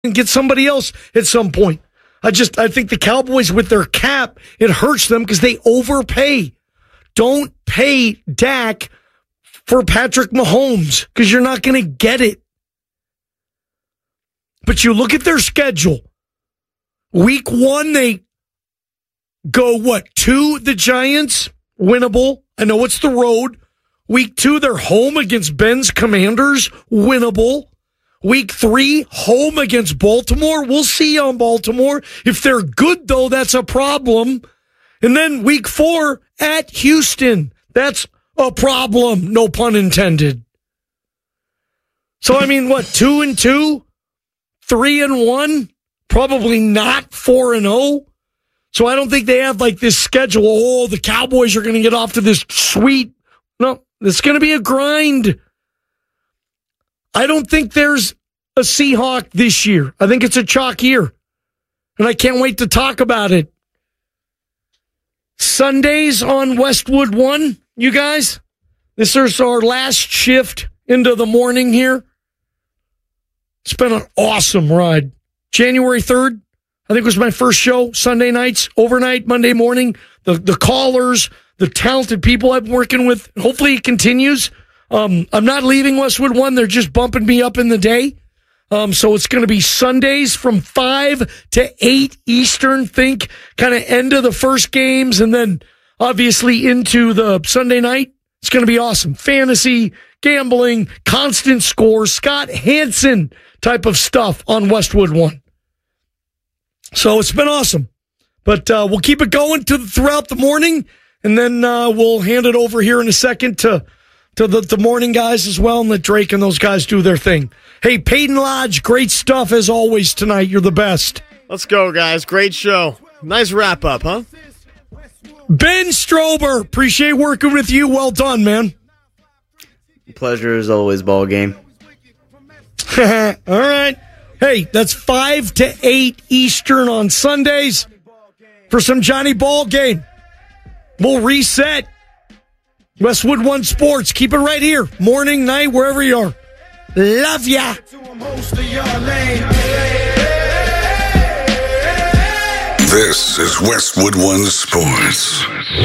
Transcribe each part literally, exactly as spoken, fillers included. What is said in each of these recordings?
and get somebody else at some point. I just, I think the Cowboys with their cap, it hurts them because they overpay. Don't pay Dak for Patrick Mahomes because you're not going to get it. But you look at their schedule. Week one, they go, what, to the Giants? Winnable. I know it's the road. Week two, they're home against Ben's Commanders. Winnable. Week three, home against Baltimore. We'll see on Baltimore. If they're good, though, that's a problem. And then week four, at Houston. That's a problem. No pun intended. So, I mean, what, two and two? Three and one? Probably not four and oh. So I don't think they have like this schedule. Oh, the Cowboys are going to get off to this sweet. No, it's going to be a grind. I don't think there's a Seahawk this year. I think it's a chalk year. And I can't wait to talk about it. Sundays on Westwood One, you guys. This is our last shift into the morning here. It's been an awesome ride. January third, I think was my first show. Sunday nights, overnight, Monday morning. The the callers, the talented people I've been working with. Hopefully it continues. Um, I'm not leaving Westwood One. They're just bumping me up in the day. Um, so it's going to be Sundays from five to eight Eastern. Think kind of end of the first games and then obviously into the Sunday night. It's going to be awesome. Fantasy, gambling, constant scores, Scott Hansen type of stuff on Westwood One. So it's been awesome. But uh, we'll keep it going to throughout the morning, and then uh, we'll hand it over here in a second to to the, the morning guys as well, and let Drake and those guys do their thing. Hey, Peyton Lodge, great stuff as always tonight. You're the best. Let's go, guys. Great show. Nice wrap-up, huh? Ben Strober, appreciate working with you. Well done, man. Pleasure as always, ball game. All right. Hey, that's five to eight Eastern on Sundays for some Johnny Ball game. We'll reset. Westwood One Sports. Keep it right here. Morning, night, wherever you are. Love ya. This is Westwood One Sports.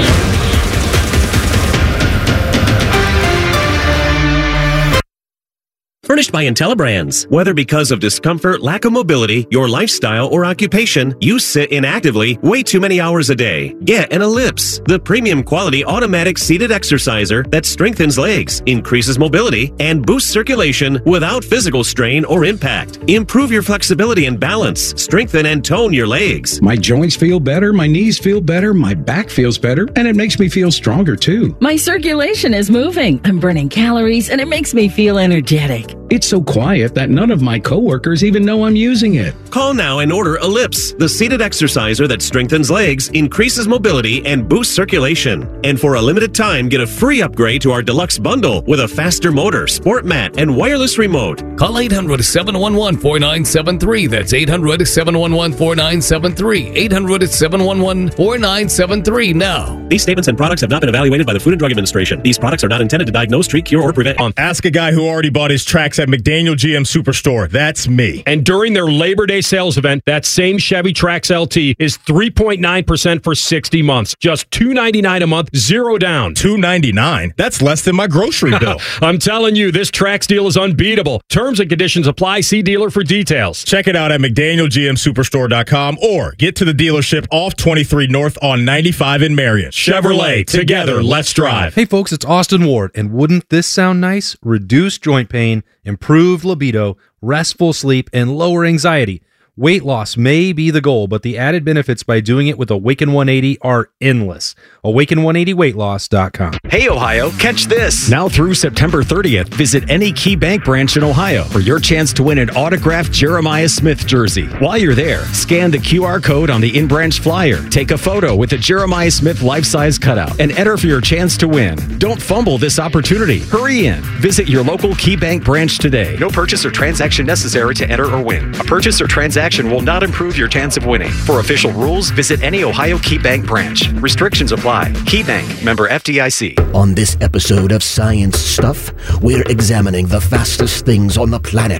Furnished by IntelliBrands. Whether because of discomfort, lack of mobility, your lifestyle, or occupation, you sit inactively way too many hours a day. Get an Ellipse, the premium quality automatic seated exerciser that strengthens legs, increases mobility, and boosts circulation without physical strain or impact. Improve your flexibility and balance. Strengthen and tone your legs. My joints feel better, my knees feel better, my back feels better, and it makes me feel stronger too. My circulation is moving. I'm burning calories, and it makes me feel energetic. It's so quiet that none of my coworkers even know I'm using it. Call now and order Ellipse, the seated exerciser that strengthens legs, increases mobility, and boosts circulation. And for a limited time, get a free upgrade to our deluxe bundle with a faster motor, sport mat, and wireless remote. Call eight hundred, seven one one, four nine seven three. That's eight hundred, seven one one, four nine seven three. eight hundred, seven one one, four nine seven three now. These statements and products have not been evaluated by the Food and Drug Administration. These products are not intended to diagnose, treat, cure, or prevent. Ask a guy who already bought his tracks at McDaniel G M Superstore. That's me. And during their Labor Day sales event, that same Chevy Trax L T is three point nine percent for sixty months. Just two hundred ninety-nine dollars a month, zero down. two hundred ninety-nine dollars? That's less than my grocery bill. I'm telling you, this Trax deal is unbeatable. Terms and conditions apply. See dealer for details. Check it out at McDaniel G M Superstore dot com or get to the dealership off twenty-three North on ninety-five in Marion. Chevrolet, together, let's drive. Hey folks, it's Austin Ward, and wouldn't this sound nice? Reduced joint pain, improved libido, restful sleep, and lower anxiety. Weight loss may be the goal, but the added benefits by doing it with Awaken one eighty are endless. Awaken one eighty weight loss dot com. Hey, Ohio, catch this. Now through September thirtieth, visit any Key Bank branch in Ohio for your chance to win an autographed Jeremiah Smith jersey. While you're there, scan the Q R code on the in-branch flyer, take a photo with a Jeremiah Smith life-size cutout, and enter for your chance to win. Don't fumble this opportunity. Hurry in. Visit your local Key Bank branch today. No purchase or transaction necessary to enter or win. A purchase or transaction will not improve your chance of winning. For official rules, visit any Ohio Key Bank branch. Restrictions apply. Key Bank, member F D I C. On this episode of Science Stuff, we're examining the fastest things on the planet.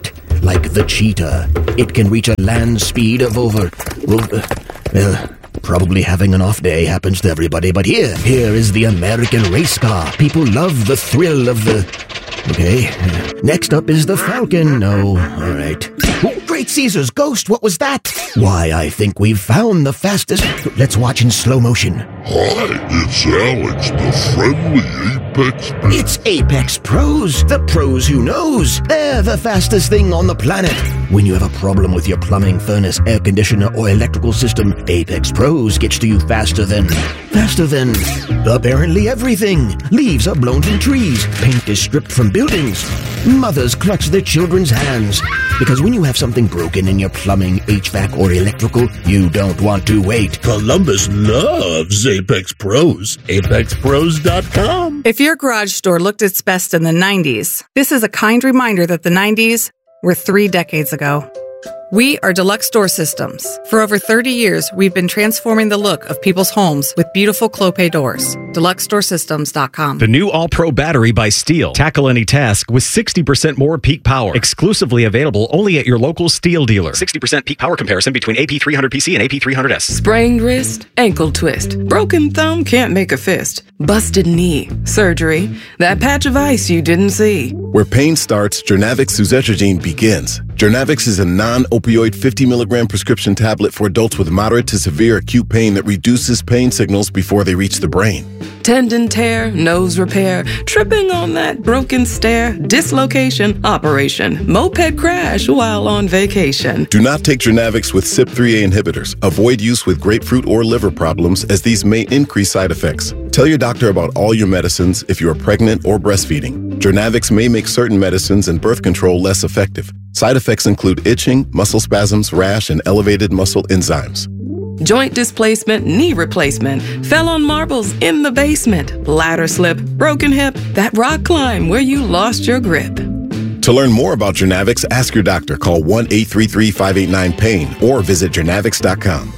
like the cheetah. It can reach a land speed of over... Well, uh, well, probably having an off day happens to everybody, but here, here is the American race car. People love the thrill of the... Okay. Next up is the Falcon. No, all right. Oh, Great Caesar's ghost, what was that? Why, I think we've found the fastest... Let's watch in slow motion. Hi, it's Alex, the friendly Apex Pro. It's Apex Pros, the pros who knows. They're the fastest thing on the planet. When you have a problem with your plumbing, furnace, air conditioner, or electrical system, Apex Pros gets to you faster than... Faster than... apparently everything. Leaves are blown from trees. Paint is stripped from buildings. Mothers clutch their children's hands. Because when you have something broken in your plumbing, H V A C, or electrical, you don't want to wait. Columbus loves Apex Pros. Apex Pros dot com. If your garage door looked its best in the nineties, this is a kind reminder that the nineties were three decades ago. We are Deluxe Door Systems. For over thirty years, we've been transforming the look of people's homes with beautiful Clopay doors. Deluxe Door Systems dot com. The new All-Pro battery by Steel. Tackle any task with sixty percent more peak power. Exclusively available only at your local Steel dealer. sixty percent peak power comparison between A P three hundred P C and A P three hundred S. Sprained wrist, ankle twist, broken thumb can't make a fist, busted knee, surgery, that patch of ice you didn't see. Where pain starts, Jernavix suzetrigine begins. Jernavix is a non-opioid fifty milligram prescription tablet for adults with moderate to severe acute pain that reduces pain signals before they reach the brain. Tendon tear, nose repair, tripping on that broken stair, dislocation, operation, moped crash while on vacation. Do not take Jernavix with C Y P three A inhibitors. Avoid use with grapefruit or liver problems, as these may increase side effects. Tell your doctor about all your medicines if you are pregnant or breastfeeding. Jernavix may make certain medicines and birth control less effective. Side effects include itching, muscle spasms, rash, and elevated muscle enzymes. Joint displacement, knee replacement, fell on marbles in the basement, ladder slip, broken hip, that rock climb where you lost your grip. To learn more about Jernavix, ask your doctor. Call one eight three three, five eight nine, pain or visit Jernavix dot com.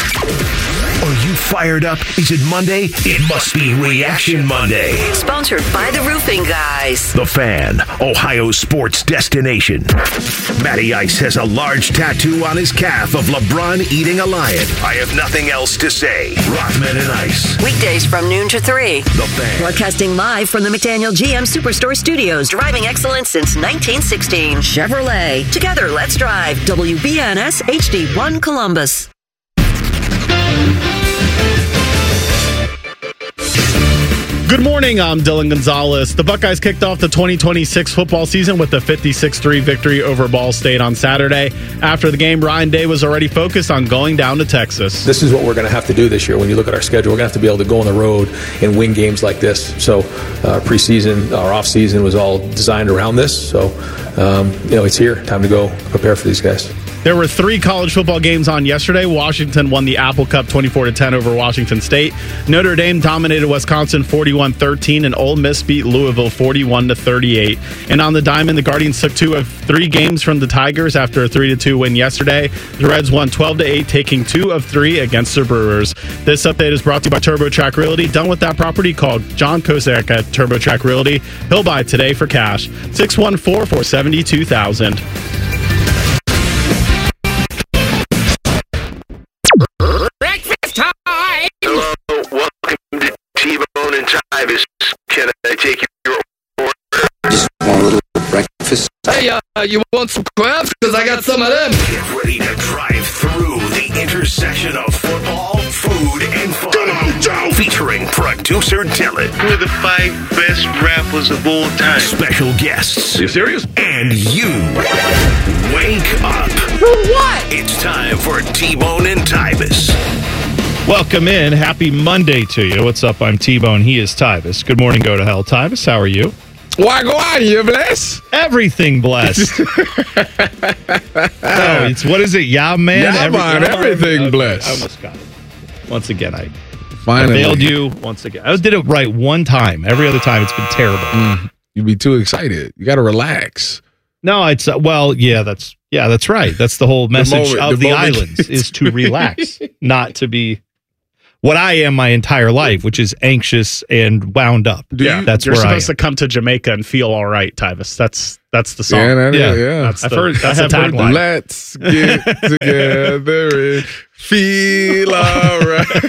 Are you fired up? Is it Monday? It must be Reaction Monday. Sponsored by the Roofing Guys. The Fan, Ohio sports destination. Matty Ice has a large tattoo on his calf of LeBron eating a lion. I have nothing else to say. Rothman and Ice. Weekdays from noon to three. The Fan. Broadcasting live from the McDaniel G M Superstore Studios. Driving excellence since nineteen sixteen. Chevrolet. Together, let's drive. W B N S H D one Columbus. Good morning, I'm Dylan Gonzalez. The Buckeyes kicked off the twenty twenty-six football season with a fifty-six three victory over Ball State on Saturday. After the game, Ryan Day was already focused on going down to Texas. This is what we're going to have to do this year. When you look at our schedule, we're going to have to be able to go on the road and win games like this. So uh, preseason, our offseason was all designed around this. So, um, you know, it's here. Time to go prepare for these guys. There were three college football games on yesterday. Washington won the Apple Cup twenty-four to ten over Washington State. Notre Dame dominated Wisconsin forty-one thirteen, and Ole Miss beat Louisville forty-one to thirty-eight. And on the diamond, the Guardians took two of three games from the Tigers after a three to two win yesterday. The Reds won twelve to eight, taking two of three against the Brewers. This update is brought to you by TurboTrack Realty. Done with that property? Call John Kosak at TurboTrack Realty. He'll buy it today for cash. six one four, four seven two, two thousand. Breakfast time! Hello, welcome to T-Bone and Tyvis. Can I take your order? Just want a little breakfast. Hey, uh, you want some crabs? Because I got some of them. Get ready to drive through the intersection of football, food, and fun. Featuring producer Dylan. Who are the five best rappers of all time? Special guests. Are you serious? And you. Wake up. For what? It's time for T-Bone and Tyvis. Welcome in. Happy Monday to you. What's up? I'm T-Bone. He is Tyvis. Good morning, go to hell. Tyvis, how are you? Why go on? You blessed? Everything blessed. oh, it's what is it? Yeah, man. Yeah, Every, man. oh, Everything okay, blessed. blessed. I almost got it. Once again, I Finally. I failed you once again. I did it right one time. Every other time, it's been terrible. Mm, you be too excited. You got to relax. No, it's uh, well, yeah, that's yeah, that's right. That's the whole message moment, of the the, moment. islands is to relax, not to be what I am my entire life, which is anxious and wound up. Yeah, that's you're where I am. supposed to come to Jamaica and feel all right, Tyvis. That's That's the song. Yeah, that yeah. is, yeah. That's I've the, heard- that's I the have heard tagline. Let's get together and feel all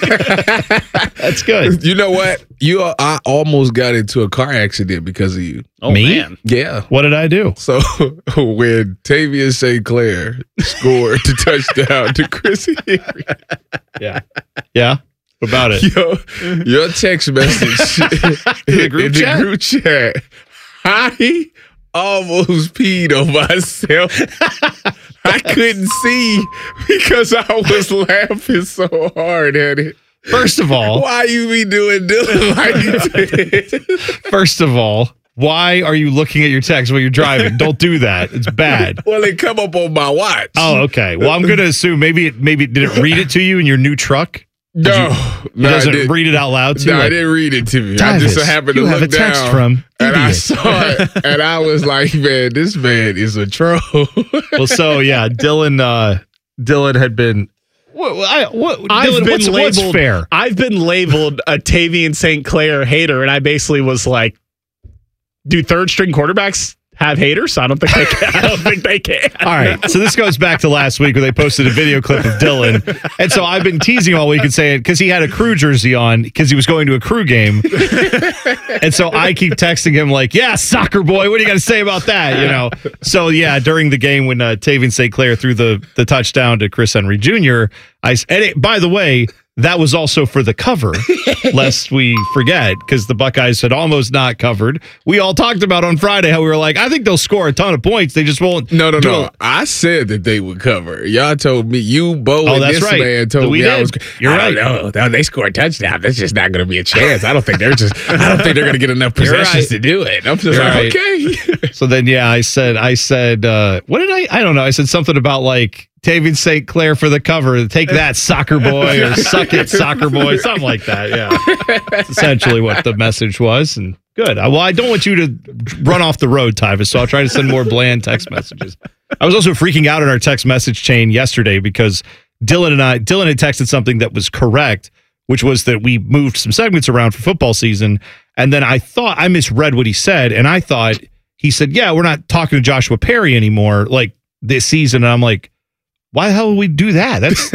right. That's good. You know what? You, I almost got into a car accident because of you. Oh, Me? man. Yeah. What did I do? So when Tavian Saint Clair scored the touchdown to Chris Henry, Yeah. Yeah. What about it? your, your text message In the group in chat? the group chat, I almost peed on myself. I couldn't see because I was laughing so hard at it. First of all, Why you be doing Dylan like you did? first of all, why are you looking at your text while you're driving? Don't do that. It's bad. Well, it come up on my watch. Oh, okay. Well, I'm going to assume maybe it maybe did it read it to you in your new truck? Did No, you, no, it I doesn't didn't. read it out loud to you. No, I Like, didn't read it to me. I just Tavis, happened to you look have a text down, from and I idiot. saw it, and I was like, "Man, this man is a troll." Well, so yeah, Dylan. Uh, Dylan had been. What? I, what I've Dylan, been what's, labeled. what's fair? I've been labeled a Tavian Saint Clair hater, and I basically was like, "Do third string quarterbacks have haters? I don't think they can. I don't think they can." All right. So this goes back to last week where they posted a video clip of Dylan. And so I've been teasing all week and saying, because he had a Crew jersey on because he was going to a Crew game. And so I keep texting him like, yeah, soccer boy, what do you got to say about that? You know? So yeah, during the game when uh, Tavian Saint Clair threw the, the touchdown to Chris Henry Junior, I, and it, by the way, that was also for the cover, lest we forget, because the Buckeyes had almost not covered. We all talked about on Friday how we were like, I think they'll score a ton of points. They just won't. No, no, do no. a- I said that they would cover. Y'all told me, you, Bo, Oh, and that's this right. man told We me I did. was. You're I right. don't know. They scored a touchdown. That's just not going to be a chance. I don't think they're just. I don't think they're going to get enough You're possessions right. to do it. I'm just You're like, right. okay. So then, yeah, I said, I said, uh, what did I? I don't know. I said something about like Tavian Saint Clair for the cover. Take that, soccer boy, or suck it, soccer boy, something like that. Yeah, that's essentially what the message was. And good. I, well, I don't want you to run off the road, Tyvis. So I'll try to send more bland text messages. I was also freaking out in our text message chain yesterday because Dylan and I, Dylan had texted something that was correct, which was that we moved some segments around for football season. And then I thought I misread what he said. And I thought he said, yeah, we're not talking to Joshua Perry anymore, like this season. And I'm like, why the hell would we do that? That's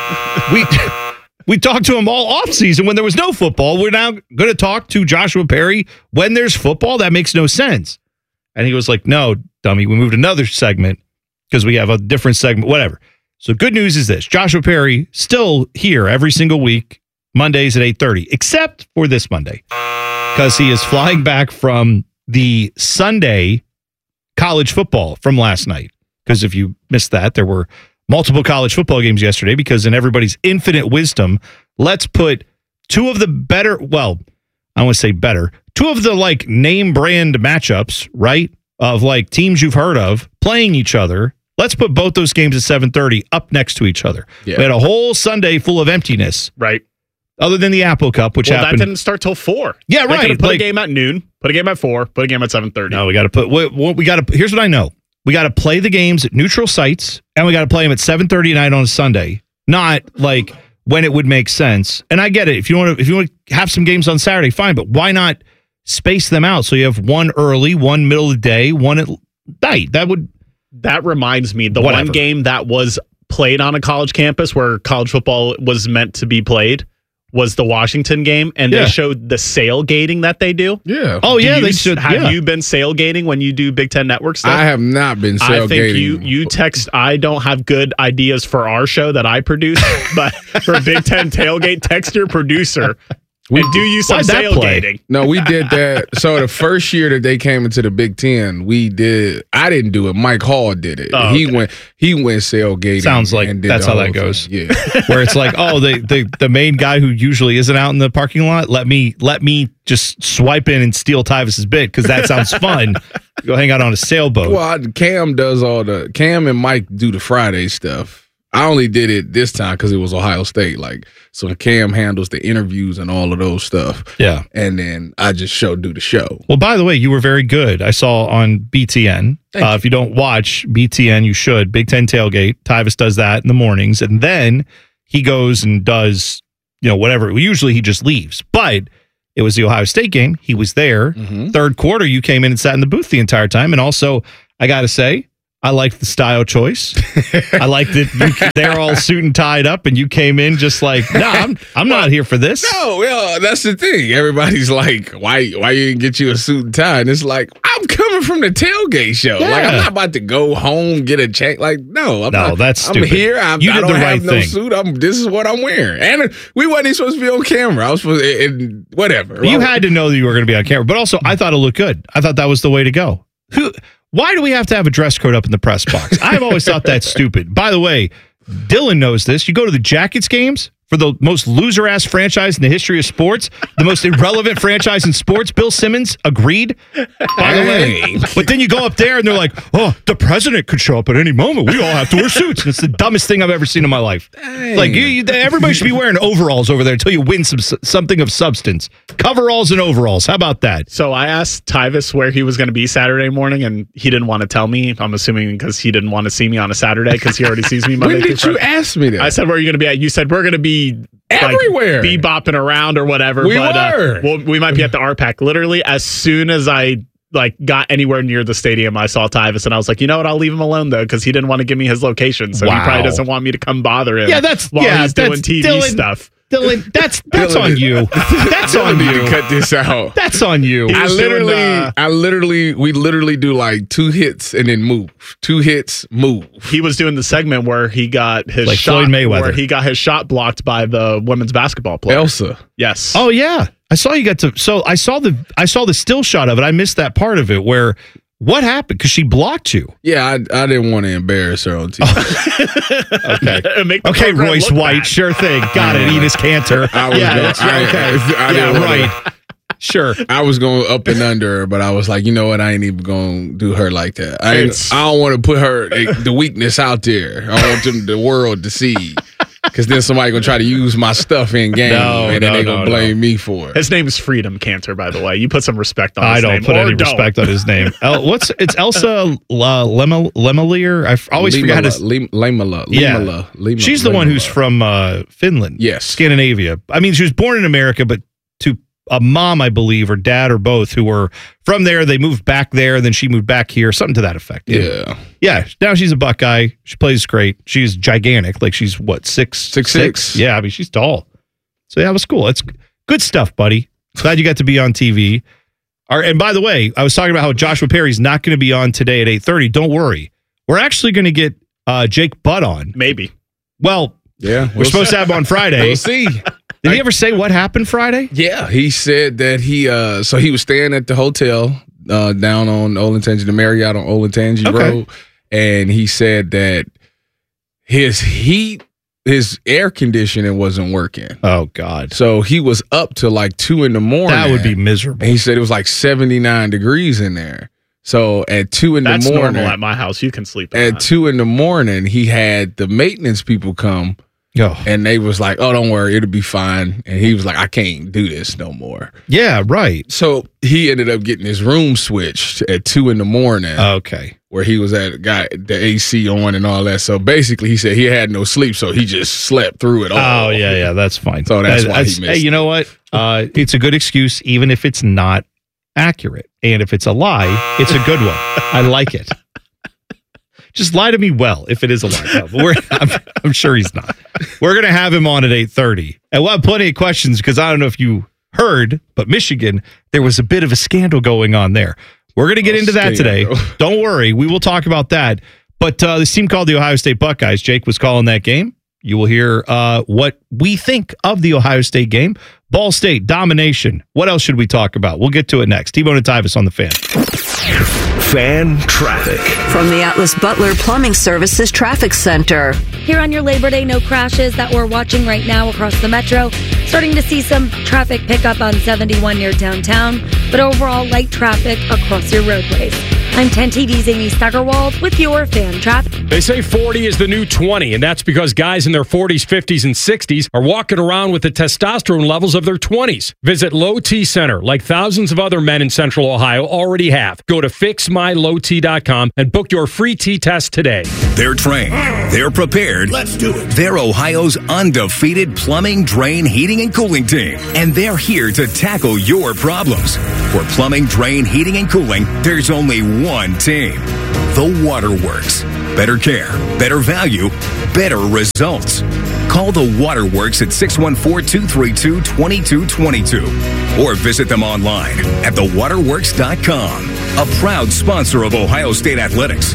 we we talked to him all off season when there was no football. We're now going to talk to Joshua Perry when there's football. That makes no sense. And he was like, no, dummy, we moved another segment because we have a different segment, whatever. So good news is this: Joshua Perry still here every single week, Mondays at eight thirty, except for this Monday, because he is flying back from the Sunday college football from last night. Because if you missed that, there were multiple college football games yesterday, because in everybody's infinite wisdom, let's put two of the better, well, I want to say better, two of the like name brand matchups, right? Of like teams you've heard of playing each other. Let's put both those games at seven thirty up next to each other. Yeah. We had a whole Sunday full of emptiness. Right. Other than the Apple Cup, which well, happened. that didn't start till four. Yeah, They right. could've put Like- a game at noon, put a game at four, put a game at seven thirty. No, we got to put. We, we got to. Here's what I know: we got to play the games at neutral sites, and we got to play them at seven thirty at night on a Sunday. Not like when it would make sense. And I get it. If you want to, if you want to have some games on Saturday, fine. But why not space them out so you have one early, one middle of the day, one at night? That would. That reminds me, the Whatever. one game that was played on a college campus where college football was meant to be played was the Washington game, and Yeah. they showed the sailgating that they do. Yeah. Oh Do yeah, you, they should. Have yeah. you been sailgating when you do Big Ten Network stuff? I have not been I think tailgating. you you text. I don't have good ideas for our show that I produce, but for Big Ten tailgate, text your producer and do you some Why'd that play? sailgating. No, we did that. So the first year that they came into the Big Ten, we did. I didn't do it. Mike Hall did it. Oh, he okay. went. He went sailgating. Sounds like and did that's the how that whole goes. thing. Yeah. Where it's like, oh, the, the the main guy who usually isn't out in the parking lot, let me let me just swipe in and steal Tyvis's bit because that sounds fun. Go hang out on a sailboat. Well, I, Cam does all the. Cam and Mike do the Friday stuff. I only did it this time because it was Ohio State. Like, so Cam handles the interviews and all of those stuff. Yeah. And then I just show do the show. Well, by the way, you were very good. I saw on B T N. Thank Uh, you. if you don't watch B T N, you should. Big Ten Tailgate. Tyvis does that in the mornings, and then he goes and does, you know, whatever. Usually he just leaves, but It was the Ohio State game. He was there. Mm-hmm. Third quarter, you came in and sat in the booth the entire time. And also, I got to say, I liked the style choice. I liked that you, they're all suit and tied up, and you came in just like, no, I'm I'm not here for this. No, well, that's the thing. Everybody's like, why why you didn't get you a suit and tie? And it's like, I'm coming from the tailgate show. Yeah. Like, I'm not about to go home, get a check. Like, no, I'm No, not, that's I'm stupid. here. I'm, You I did don't the have right no thing. suit. I'm, this is what I'm wearing. And we wasn't even supposed to be on camera. I was supposed to, and whatever. You had to know that you were going to be on camera, but also I thought it looked good. I thought that was the way to go. Who? Why do we have to have a dress code up in the press box? I've always thought that's stupid. By the way, Dylan knows this. You go to the Jackets games for the most loser-ass franchise in the history of sports, the most irrelevant franchise in sports. Bill Simmons agreed, by the way. But then you go up there and they're like, oh, the president could show up at any moment. We all have to wear suits. And it's the dumbest thing I've ever seen in my life. Like, you, you- everybody should be wearing overalls over there until you win some something of substance. Coveralls and overalls. How about that? So I asked Tyvis where he was going to be Saturday morning, and he didn't want to tell me. I'm assuming because he didn't want to see me on a Saturday because he already sees me Monday When through did you Friday. ask me that? I said, where are you going to be at? You said, we're going to be like, Everywhere. bebopping around or whatever. We but, were. Uh, well, we might be at the R PAC. Literally, as soon as I like got anywhere near the stadium, I saw Tyvis, and I was like, you know what? I'll leave him alone, though, because he didn't want to give me his location. So he Wow. probably doesn't want me to come bother him Yeah, that's while yeah, he's that's doing T V Dylan, stuff. Dylan, that's that's Dylan- on you. That's Dylan on need you. to cut this out. That's on you. He I was doing, literally, uh, I literally, we literally do like two hits and then move. Two hits, move. He was doing the segment where he got his Like shot, Floyd Mayweather. where he got his shot blocked by the women's basketball player. Elsa. Yes. Oh yeah, I saw you got to. So I saw the I saw the still shot of it. I missed that part of it where what happened because she blocked you. Yeah, I, I didn't want to embarrass her on T V. Okay. Make the Okay, program Royce look White, bad. sure thing. Got it. Enos Cantor. I was yeah, gonna- that's I- okay. I yeah, didn't wanna- right. Sure. I was going up and under her, but I was like, you know what? I ain't even going to do her like that. I, ain't, It's- I don't want to put her the weakness out there. I want them, the world to see. Because then somebody going to try to use my stuff in game, No, and then no, they no, going to no. blame me for it. His name is Freedom Cantor, by the way. You put some respect on I his don't name. put or any don't. respect on his name. El, what's it's Elsa La, Lema, Lemelier? I f- always forget how to. Limala, Limala, Yeah. Limala, Limala, She's the one who's Limala. from uh, Finland. Yes. Scandinavia. I mean, she was born in America, but to a mom, I believe, or dad, or both, who were from there. They moved back there, then she moved back here, something to that effect. Yeah. Yeah. Now she's a Buckeye. She plays great. She's gigantic. Like she's what, six? Six, six. Yeah, I mean, she's tall. So yeah, it was cool. It's good stuff, buddy. Glad you got to be on T V. All right, and by the way, I was talking about how Joshua Perry's not going to be on today at eight thirty. Don't worry. We're actually going to get uh, Jake Butt on. Maybe. Well, Yeah. we're supposed to have him on Friday. We'll see. Did he ever say what happened Friday? Yeah, he said that he uh so he was staying at the hotel uh down on Olentangy, the Marriott on Olentangy Okay. Road, and he said that his heat, his air conditioning wasn't working. Oh God. So he was up to like two in the morning. That would be miserable. And he said it was like seventy-nine degrees in there. So at two in That's the morning, normal at my house. You can sleep in at that. two in the morning, he had the maintenance people come. Oh. And they was like, oh, don't worry, it'll be fine. And he was like, I can't do this no more. Yeah, right. So he ended up getting his room switched at two in the morning. Okay. Where he was at, got the A C on and all that. So basically, he said he had no sleep, so he just slept through it all. Oh yeah, yeah, that's fine. So that's That- why he that's- missed Hey, you it. know what? Uh, it's a good excuse, even if it's not accurate. And if it's a lie, it's a good one. I like it. Just lie to me well if it is a lie. No, but we're, I'm, I'm sure he's not. We're going to have him on at eight thirty. And we'll have plenty of questions because I don't know if you heard, but Michigan, there was a bit of a scandal going on there. We're going to get Oh, into that today. scandal. Don't worry. We will talk about that. But uh, this team called the Ohio State Buckeyes, Jake was calling that game. You will hear uh, what we think of the Ohio State game. Ball State, domination. What else should we talk about? We'll get to it next. T-Bone and Tyvis on the Fan. Fan traffic. From the Atlas Butler Plumbing Services Traffic Center. Here on your Labor Day no crashes that we're watching right now across the metro. Starting to see some traffic pick up on seventy-one near downtown, but overall light traffic across your roadways. I'm ten T V's Amy Steigerwald with your fan traffic. They say forty is the new twenty, and that's because guys in their forties, fifties, and sixties are walking around with the testosterone levels of their twenties. Visit Low T Center, like thousands of other men in Central Ohio already have. Go to fix my low t dot com and book your free T test today. They're trained. They're prepared. Let's do it. They're Ohio's undefeated plumbing, drain, heating, and cooling team. And they're here to tackle your problems. For plumbing, drain, heating, and cooling, there's only one team. The Waterworks. Better care, better value, better results. Call the Waterworks at six one four, two three two, two two two two or visit them online at the waterworks dot com. A proud sponsor of Ohio State Athletics.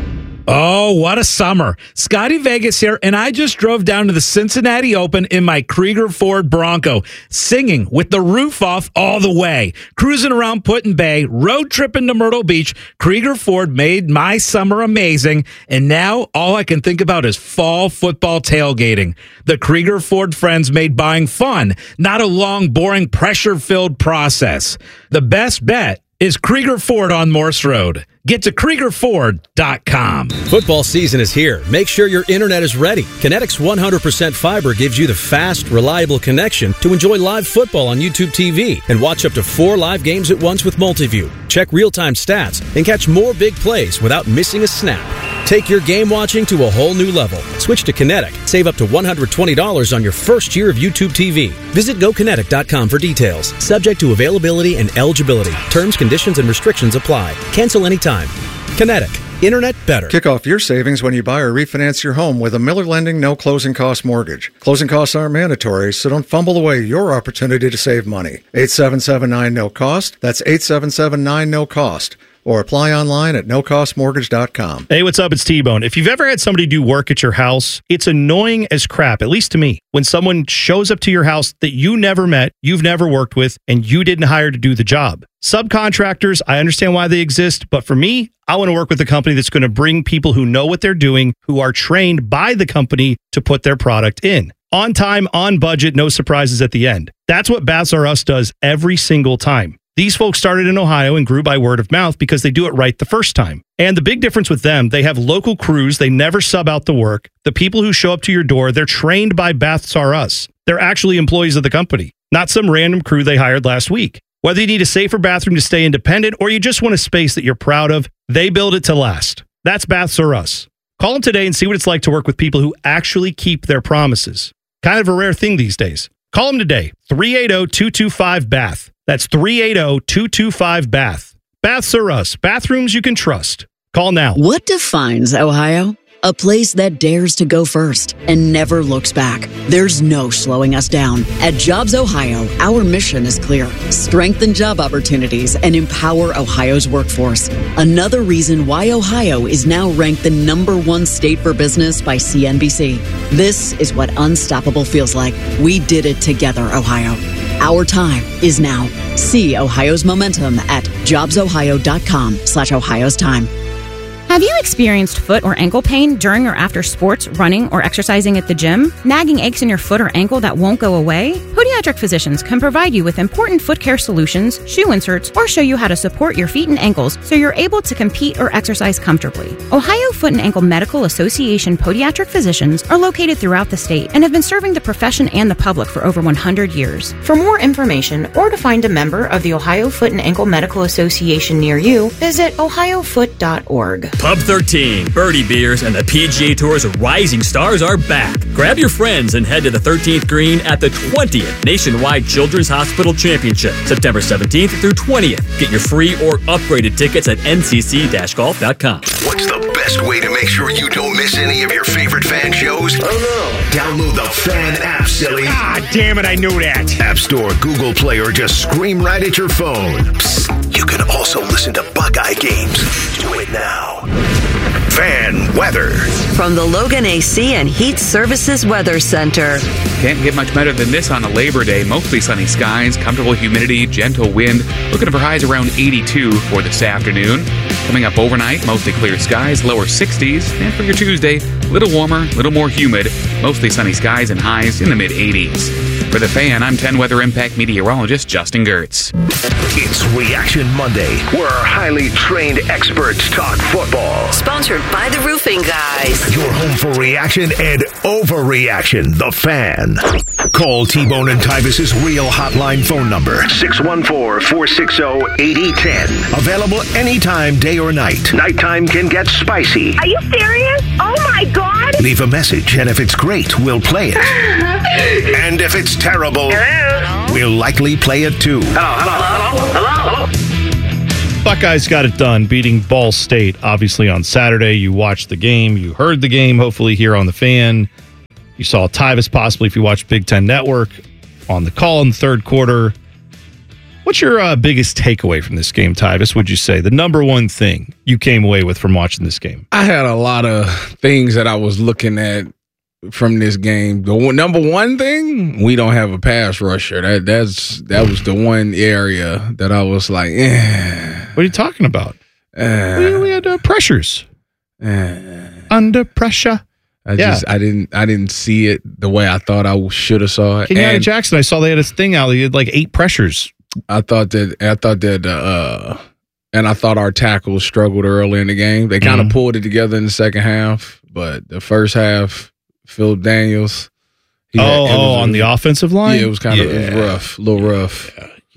Oh, what a summer. Scotty Vegas here, and I just drove down to the Cincinnati Open in my Krieger Ford Bronco, singing with the roof off all the way. Cruising around Put-in Bay, road tripping to Myrtle Beach, Krieger Ford made my summer amazing, and now all I can think about is fall football tailgating. The Krieger Ford friends made buying fun, not a long, boring, pressure-filled process. The best bet is Krieger Ford on Morse Road. Get to Krieger Ford dot com. Football season is here. Make sure your internet is ready. Kinetic's one hundred percent fiber gives you the fast, reliable connection to enjoy live football on YouTube T V and watch up to four live games at once with Multiview. Check real-time stats and catch more big plays without missing a snap. Take your game watching to a whole new level. Switch to Kinetic. Save up to one hundred twenty dollars on your first year of YouTube T V. Visit go kinetic dot com for details. Subject to availability and eligibility. Terms, conditions, and restrictions apply. Cancel anytime. Kinetic. Internet better. Kick off your savings when you buy or refinance your home with a Miller Lending no closing cost mortgage. Closing costs aren't mandatory, so don't fumble away your opportunity to save money. eight seven seven nine no cost. That's eight seven seven nine no cost. Or apply online at no cost mortgage dot com. Hey, what's up? It's T-Bone. If you've ever had somebody do work at your house, it's annoying as crap, at least to me, when someone shows up to your house that you never met, you've never worked with, and you didn't hire to do the job. Subcontractors, I understand why they exist, but for me, I want to work with a company that's going to bring people who know what they're doing, who are trained by the company to put their product in. On time, on budget, no surprises at the end. That's what Baths R Us does every single time. These folks started in Ohio and grew by word of mouth because they do it right the first time. And the big difference with them, they have local crews. They never sub out the work. The people who show up to your door, they're trained by Baths R Us. They're actually employees of the company, not some random crew they hired last week. Whether you need a safer bathroom to stay independent or you just want a space that you're proud of, they build it to last. That's Baths R Us. Call them today and see what it's like to work with people who actually keep their promises. Kind of a rare thing these days. Call them today, three eight zero, two two five, B A T H. That's three eight zero, two two five, B A T H. Baths R Us. Bathrooms you can trust. Call now. What defines Ohio? A place that dares to go first and never looks back. There's no slowing us down. At Jobs Ohio, our mission is clear. Strengthen job opportunities and empower Ohio's workforce. Another reason why Ohio is now ranked the number one state for business by C N B C. This is what unstoppable feels like. We did it together, Ohio. Our time is now. See Ohio's momentum at jobs ohio dot com slash Ohio's time. Have you experienced foot or ankle pain during or after sports, running, or exercising at the gym? Nagging aches in your foot or ankle that won't go away? Podiatric physicians can provide you with important foot care solutions, shoe inserts, or show you how to support your feet and ankles so you're able to compete or exercise comfortably. Ohio Foot and Ankle Medical Association podiatric physicians are located throughout the state and have been serving the profession and the public for over one hundred years. For more information or to find a member of the Ohio Foot and Ankle Medical Association near you, visit ohio foot dot org. Pub thirteen, Birdie Beers, and the P G A Tour's rising stars are back. Grab your friends and head to the thirteenth green at the twentieth Nationwide Children's Hospital Championship, September seventeenth through twentieth. Get your free or upgraded tickets at n c c dash golf dot com. What's the best way to make sure you don't miss any of your favorite fan shows? Oh no! Download the Fan app, silly. Ah, damn it, I knew that. App Store, Google Play, or just scream right at your phone. Psst, you can also listen to Buckeye games. Do it now. Fan weather. From the Logan A C and Heat Services Weather Center. Can't get much better than this on a Labor Day. Mostly sunny skies, comfortable humidity, gentle wind. Looking for highs around eighty-two for this afternoon. Coming up overnight, mostly clear skies, lower sixties. And for your Tuesday, a little warmer, a little more humid, mostly sunny skies and highs in the mid-eighties. For The Fan, I'm ten Weather Impact meteorologist Justin Gertz. It's Reaction Monday, where our highly trained experts talk football. Sponsored by the Roofing Guys. Your home for reaction and overreaction. The Fan. Call T-Bone and Tyvis's real hotline phone number, six one four, four six zero, eight zero one zero. Available anytime, day or night. Nighttime can get spicy. Are you serious? Oh my God! Leave a message, and if it's great, we'll play it. And if it's terrible, hello? We'll likely play it too. Hello, hello, hello, hello, hello. Buckeyes got it done, beating Ball State, obviously, on Saturday. You watched the game. You heard the game, hopefully, here on The Fan. You saw Tyvis, possibly, if you watched Big Ten Network, on the call in the third quarter. What's your uh, biggest takeaway from this game, Tyvis, would you say? The number one thing you came away with from watching this game? I had a lot of things that I was looking at from this game. The one, number one thing, we don't have a pass rusher. That that's that was the one area that I was like, eh. What are you talking about? Uh, we, we had uh, pressures. Uh, Under pressure. I yeah. just I didn't I didn't see it the way I thought I should have saw it. Kenyatta And Jackson, I saw they had this thing out. He had like eight pressures. I thought that I thought that uh, and I thought our tackles struggled early in the game. They kind of Mhm. pulled it together in the second half, but the first half, Philip Daniels. Oh, had- it oh was- on the offensive line? Yeah, it was kind of it Yeah. was rough, a little rough.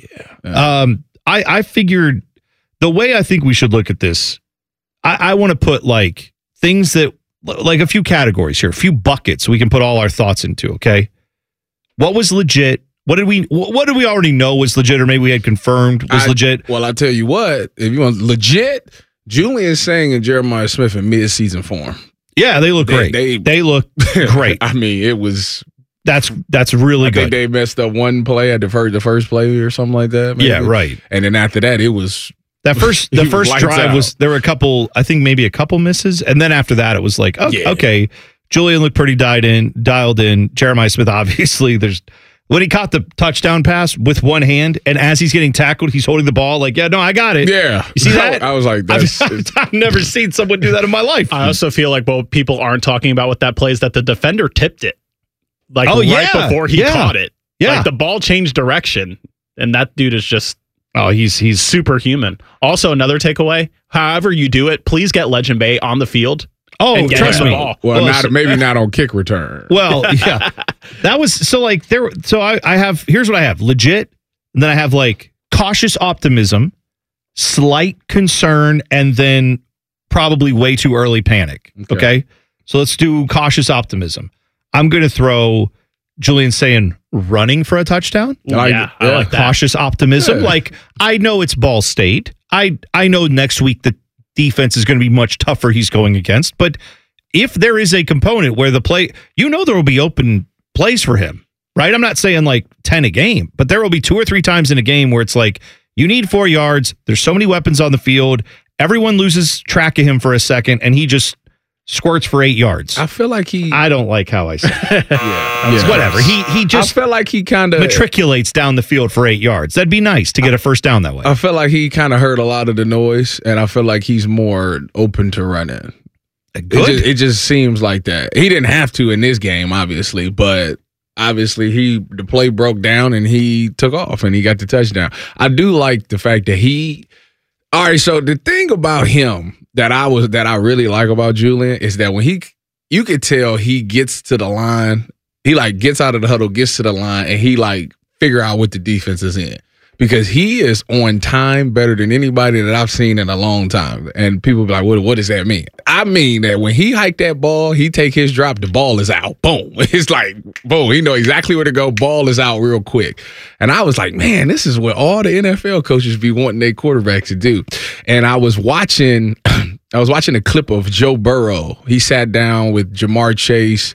Yeah. Um, I, I figured the way I think we should look at this, I, I want to put like things that, like a few categories here, a few buckets we can put all our thoughts into, okay? What was legit? What did we what did we already know was legit, or maybe we had confirmed was I- legit? Well, I tell you what, if you want legit, Julian Sang and Jeremiah Smith in mid-season form. Yeah, they look They- great. they- They, look great. I mean, it was. That's that's really I good. think they messed up one play at the first, the first play or something like that. maybe. Yeah, right. And then after that, it was That first the He first lights drive out. was there were a couple, I think maybe a couple misses, and then after that it was like, oh, Yeah. okay, Julian looked pretty dialed in, dialed in. Jeremiah Smith, obviously, there's when he caught the touchdown pass with one hand, and as he's getting tackled, he's holding the ball like, yeah, no, I got it. Yeah, you see that? I was like, that's, I've, I've never seen someone do that in my life. I also feel like what people aren't talking about with that play is that the defender tipped it. Like Oh, right yeah. before he Yeah. caught it. Yeah. Like the ball changed direction, and that dude is just oh, he's he's superhuman. Also, another takeaway, however you do it, please get Legend Bay on the field. Oh, and get trust him me. the ball. well, Well, not so- maybe not on kick return. Well, yeah, that was so like there. So I, I have here's what I have: legit, and then I have like cautious optimism, slight concern, and then probably way too early panic. Okay, Okay. so let's do cautious optimism. I'm going to throw Julian saying running for a touchdown. Ooh, yeah, I like that. Cautious optimism. Yeah. Like I know it's Ball State. I I know next week the defense is going to be much tougher he's going against, but if there is a component where the play, you know, there will be open plays for him, right? I'm not saying like ten a game, but there will be two or three times in a game where it's like, you need four yards. There's so many weapons on the field. Everyone loses track of him for a second, and he just squirts for eight yards. I feel like he. I don't like how I say it. yeah, It's whatever. He he I just feel like he kind of matriculates down the field for eight yards. That'd be nice to get a first down that way. I feel like he kind of heard a lot of the noise, and I feel like he's more open to running. It Good. just, it just seems like that. He didn't have to in this game, obviously, but obviously he the play broke down and he took off and he got the touchdown. I do like the fact that he. All right, so the thing about him that I was that I really like about Julian is that when he, you could tell he gets to the line, he like gets out of the huddle, gets to the line, and he like figure out what the defense is in. Because he is on time better than anybody that I've seen in a long time. And people be like, what, what does that mean? I mean that when he hiked that ball, he take his drop, the ball is out. Boom. It's like, boom, he know exactly where to go. Ball is out real quick. And I was like, man, this is what all the N F L coaches be wanting their quarterbacks to do. And I was watching, I was watching a clip of Joe Burrow. He sat down with Jamar Chase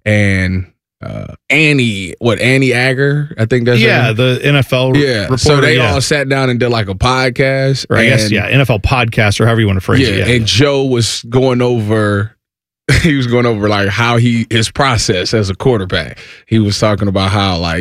and Uh, Annie, what Annie Agger? I think that's her yeah, name. the N F L Yeah, reporter. so they yeah. all sat down and did like a podcast. Or I guess and- yeah, N F L podcast or however you want to phrase yeah, it. Yeah, and Joe was going over. He was going over like how he his process as a quarterback. He was talking about how like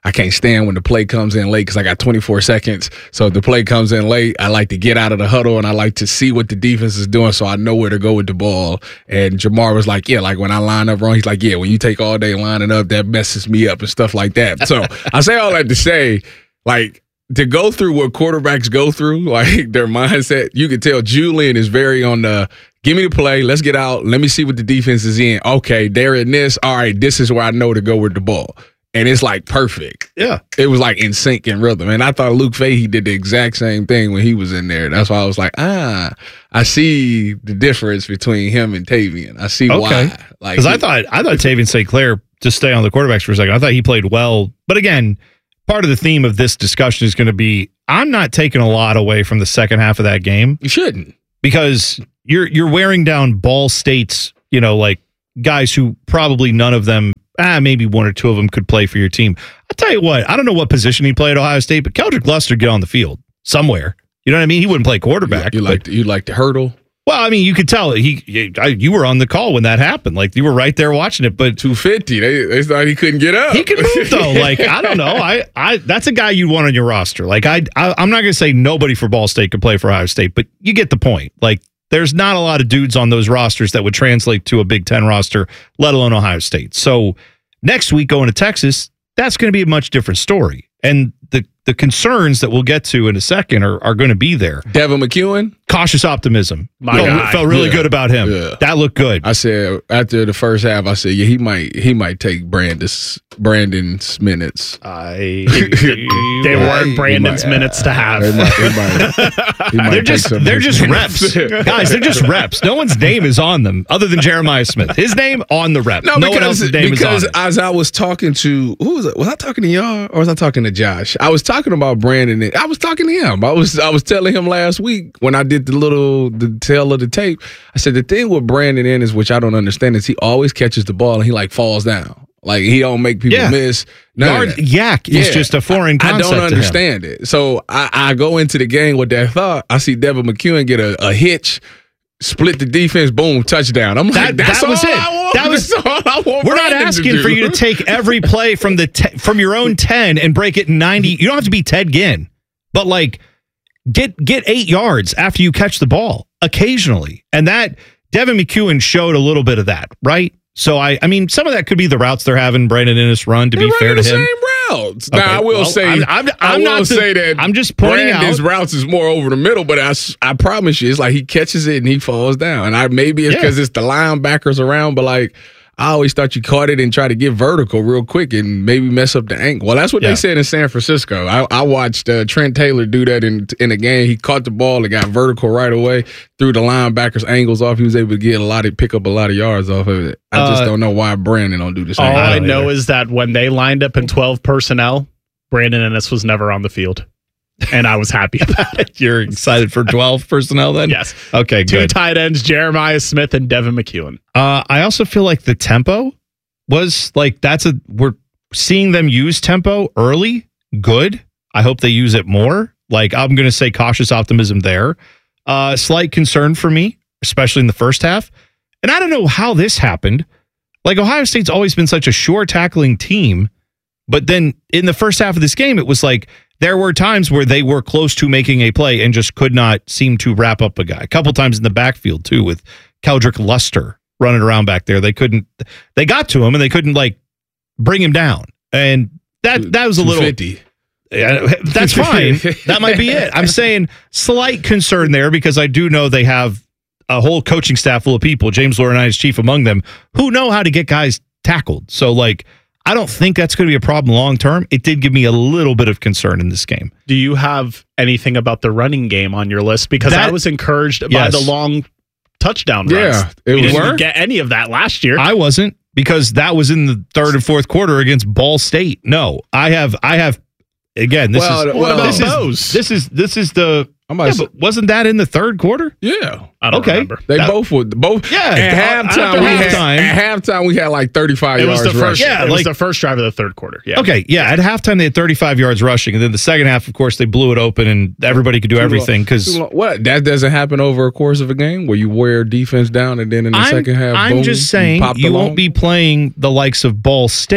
I can't stand when the play comes in late because I got twenty-four seconds. So if the play comes in late, I like to get out of the huddle and I like to see what the defense is doing so I know where to go with the ball. And Jamar was like, yeah, like when I line up wrong, he's like, yeah, when you take all day lining up, that messes me up and stuff like that. So I say all that to say, like, to go through what quarterbacks go through, like their mindset, you can tell Julian is very on the, give me the play, let's get out, let me see what the defense is in. Okay, they're in this. All right, this is where I know to go with the ball. And it's like perfect. Yeah. It was like in sync and rhythm. And I thought Luke Fahey did the exact same thing when he was in there. That's why I was like, ah, I see the difference between him and Tavian. I see Okay. why. Like, Because I thought I thought Tavian Saint Clair, to stay on the quarterbacks for a second, I thought he played well. But again, part of the theme of this discussion is going to be, I'm not taking a lot away from the second half of that game. You shouldn't. Because you're you're wearing down Ball State's, you know, like guys who probably none of them, ah, maybe one or two of them could play for your team. I'll tell you what, I don't know what position he played at Ohio State, but Keldrick Luster get on the field somewhere. You know what I mean? He wouldn't play quarterback. You, you like you like to hurdle? Well, I mean, you could tell he. You, I, you were on the call when that happened. Like you were right there watching it. But two fifty, they they thought he couldn't get up. He can move though. Like I don't know. I, I that's a guy you'd want on your roster. Like I, I I'm not going to say nobody for Ball State could play for Ohio State, but you get the point. Like there's not a lot of dudes on those rosters that would translate to a Big Ten roster, let alone Ohio State. So next week going to Texas, that's going to be a much different story. And the the concerns that we'll get to in a second are, are going to be there. Devin McEwen, cautious optimism. My felt, guy. felt really Yeah. good about him. Yeah. That looked good. I said after the first half, I said, yeah, he might he might take Brandon's Brandon's minutes. I They weren't Brandon's minutes to have. He might, he might, he might They're take just some of they're his just minutes. reps, guys. They're just reps. No one's name is on them other than Jeremiah Smith. His name on the rep. No, No, because, one else's name because is on it. as I was talking to who was it? Was I talking to y'all or was I talking to Josh? I was talking about Brandon. And I was talking to him. I was I was telling him last week when I did the little the tail of the tape. I said the thing with Brandon in is, which I don't understand, is he always catches the ball and he like falls down. Like he don't make people Yeah. miss. None of Yard that. yak is Yeah. just a foreign I concept. don't to him. understand it. So I, I go into the game with that thought. I see Devin McEwen get a, a hitch, split the defense, boom, touchdown. I'm like, That, that's that was all it. I want. That was. That's all I want We're not Brandon to asking for do. you to take every play from the te- from your own ten and break it ninety. You don't have to be Ted Ginn, but like get get eight yards after you catch the ball occasionally, and that Devin McEwen showed a little bit of that, right? So I, I mean, some of that could be the routes they're having Brandon Innes run. To They're be fair running to the him, same routes. Okay, Now I will well, say, I'm- I'm- I I'm will not the- say that I'm just pointing Brandon's out- routes is more over the middle, but I, s- I promise you, it's like he catches it and he falls down. And I maybe it's Yeah. because it's the linebackers around, but like I always thought you caught it and try to get vertical real quick and maybe mess up the ankle. Well, that's what Yeah. they said in San Francisco. I, I watched uh, Trent Taylor do that in in a game. He caught the ball and got vertical right away, threw the linebackers' angles off. He was able to get a lot of pick up a lot of yards off of it. I just Uh, don't know why Brandon don't do the same. All I thing. know is that when they lined up in twelve personnel, Brandon Innes was never on the field. And I was happy about it. you're excited for twelve personnel then? Yes. Okay, Two good. tight ends, Jeremiah Smith and Devin McEwen. Uh, I also feel like the tempo was like that's a we're seeing them use tempo early. Good. I hope they use it more. Like I'm going to say cautious optimism there. Uh, slight concern for me, especially in the first half. And I don't know how this happened. Like Ohio State's always been such a sure tackling team, but then in the first half of this game, it was like there were times where they were close to making a play and just could not seem to wrap up a guy. A couple times in the backfield too, with Keldrick Luster running around back there. They couldn't, they got to him and they couldn't like bring him down. And that, that was a little, two fifty. Yeah, that's fine. That might be it. I'm saying slight concern there because I do know they have a whole coaching staff full of people, James Laurinaitis chief among them, who know how to get guys tackled. So like, I don't think that's going to be a problem long term. It did give me a little bit of concern in this game. Do you have anything about the running game on your list? Because That- I was encouraged by Yes. the long touchdown runs. Yeah, it we was- didn't Were? get any of that last year. I wasn't because that was in the third and fourth quarter against Ball State. No, I have, I have, again, this Well, is, what about this those? is, this is, this is the, I'm about yeah, to say- but wasn't that in the third quarter? Yeah. I don't okay. remember. They That- both would both. Yeah, At after halftime, we had, halftime. at halftime we had like thirty-five It was yards the first. rushing. Yeah, it was like- the first drive of the third quarter. Yeah. Okay, yeah. At halftime, they had thirty-five yards rushing, and then the second half, of course, they blew it open, and everybody could do everything. Because Too long. What that doesn't happen over a course of a game where you wear defense down and then in the I'm, second half, I'm boom, just saying pop the you long- won't be playing the likes of Ball State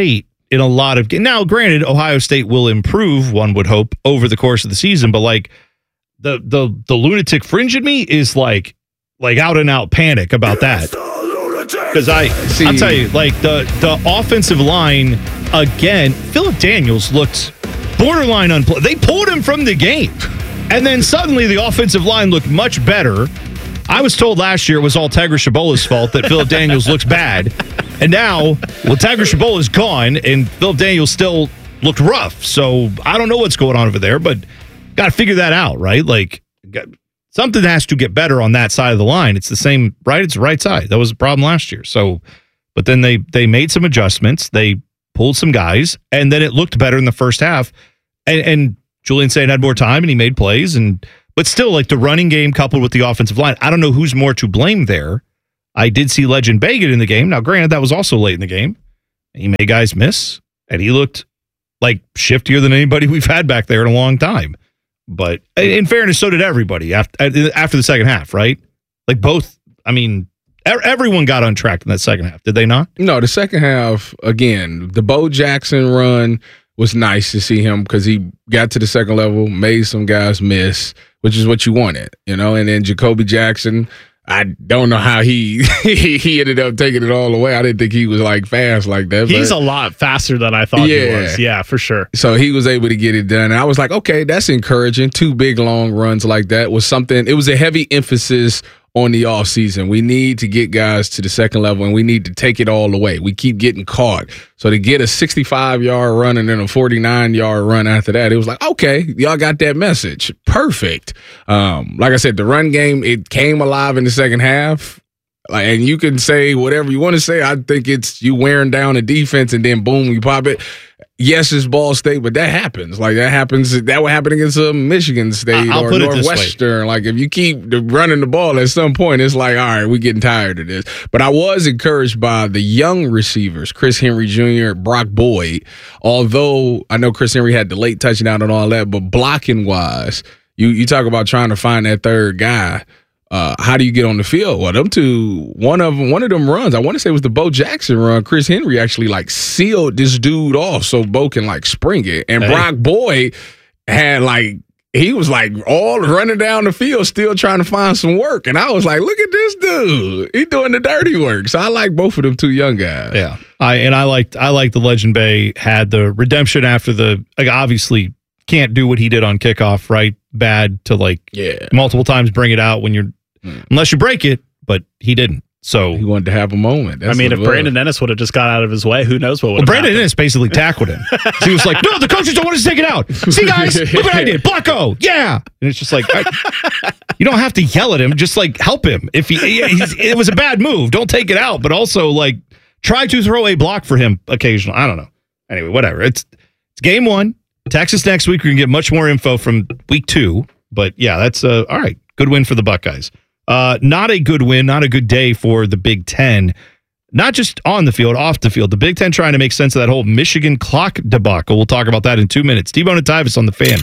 in a lot of games. Now, granted, Ohio State will improve, one would hope, over the course of the season, but like the the the lunatic fringe in me is like like out and out panic about that. Because I, See, I'll tell you, like the the offensive line again, Philip Daniels looked borderline unplayable. They pulled him from the game, and then suddenly the offensive line looked much better. I was told last year it was all Tiger Shabola's fault that Philip Daniels looks bad, and now well Tiger Shabola's gone, and Philip Daniels still looked rough. So I don't know what's going on over there, but got to figure that out, right? Like. Got, Something has to get better on that side of the line. It's the same, right? It's the right side. That was a problem last year. So, but then they they made some adjustments. They pulled some guys, and then it looked better in the first half. And, and Julian Saint had more time, and he made plays. And but still, like the running game coupled with the offensive line, I don't know who's more to blame there. I did see Legend Baggett in the game. Now, granted, that was also late in the game. He made guys miss, and he looked like shiftier than anybody we've had back there in a long time. But in fairness, so did everybody after after the second half, right? Like both. I mean, everyone got on track in that second half. Did they not? No, the second half, again, the Bo Jackson run was nice to see him because he got to the second level, made some guys miss, which is what you wanted, you know? And then Jacoby Jackson, I don't know how he he ended up taking it all away. I didn't think he was like fast like that. He's but, a lot faster than I thought yeah. he was. Yeah, for sure. So he was able to get it done. And I was like, okay, that's encouraging. Two big long runs like that was something. It was a heavy emphasis on the offseason. We need to get guys to the second level, and we need to take it all away. We keep getting caught. So to get a sixty-five-yard run and then a forty-nine-yard run after that, it was like, okay, y'all got that message. Perfect. Um, like I said, the run game, it came alive in the second half. Like, and you can say whatever you want to say. I think it's you wearing down a defense and then boom, you pop it. Yes, it's Ball State, but that happens. Like that happens. That would happen against a Michigan State I'll or put it this Northwestern. Like if you keep the, running the ball, at some point it's like, all right, we're getting tired of this. But I was encouraged by the young receivers, Chris Henry Junior, Brock Boyd. Although I know Chris Henry had the late touchdown and all that, but blocking wise, you you talk about trying to find that third guy. Uh, how do you get on the field? Well, them two, one of them, one of them runs, I want to say it was the Bo Jackson run. Chris Henry actually like sealed this dude off so Bo can like spring it. And hey. Brock Boyd had like, he was like all running down the field, still trying to find some work. And I was like, look at this dude. He doing the dirty work. So I like both of them two young guys. Yeah. I and I liked I liked the Legend Bay had the redemption after the like obviously can't do what he did on kickoff, right? Bad to like yeah. multiple times bring it out when you're unless you break it, but he didn't. So he wanted to have a moment. That's I mean, if Brandon Ennis would have just got out of his way, who knows what would well, have Brandon happened. Ennis basically tackled him. So he was like, no, the coaches don't want us to take it out. See, guys, look what I did. Blocko, yeah. And it's just like, I, you don't have to yell at him. Just like help him. If he, he's, it was a bad move, don't take it out. But also like try to throw a block for him occasionally. I don't know. Anyway, whatever. It's it's game one. Texas next week. We're gonna get much more info from week two. But yeah, that's uh, all right. Good win for the Buckeyes. Uh, not a good win, not a good day for the Big Ten. Not just on the field, off the field. The Big Ten trying to make sense of that whole Michigan clock debacle. We'll talk about that in two minutes. T-Bone and Tyvis on the Fan.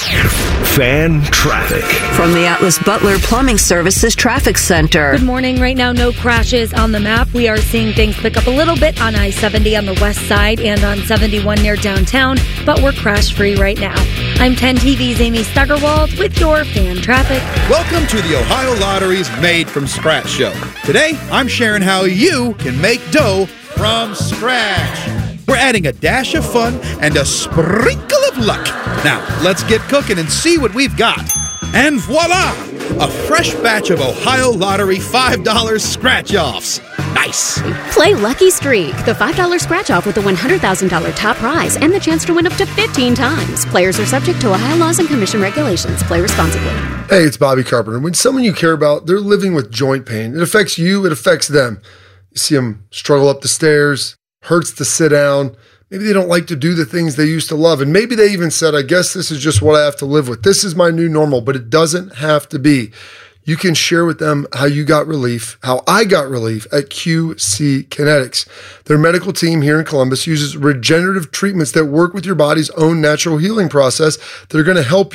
Fan traffic. From the Atlas Butler Plumbing Services Traffic Center. Good morning. Right now, no crashes on the map. We are seeing things pick up a little bit on I seventy on the west side and on seventy-one near downtown, but we're crash-free right now. I'm ten T V's Amy Stuggerwald with your Fan Traffic. Welcome to the Ohio Lottery's Made from Scratch show. Today, I'm sharing how you can make dough from scratch. We're adding a dash of fun and a sprinkle of luck. Now, let's get cooking and see what we've got. And voila! A fresh batch of Ohio Lottery five dollar scratch-offs. Nice! Play Lucky Streak, the five dollar scratch-off with a one hundred thousand dollars top prize and the chance to win up to fifteen times. Players are subject to Ohio laws and commission regulations. Play responsibly. Hey, it's Bobby Carpenter. When someone you care about, they're living with joint pain, it affects you, it affects them. You see them struggle up the stairs, hurts to sit down. Maybe they don't like to do the things they used to love. And maybe they even said, I guess this is just what I have to live with. This is my new normal, but it doesn't have to be. You can share with them how you got relief, how I got relief at Q C Kinetics. Their medical team here in Columbus uses regenerative treatments that work with your body's own natural healing process that are going to help you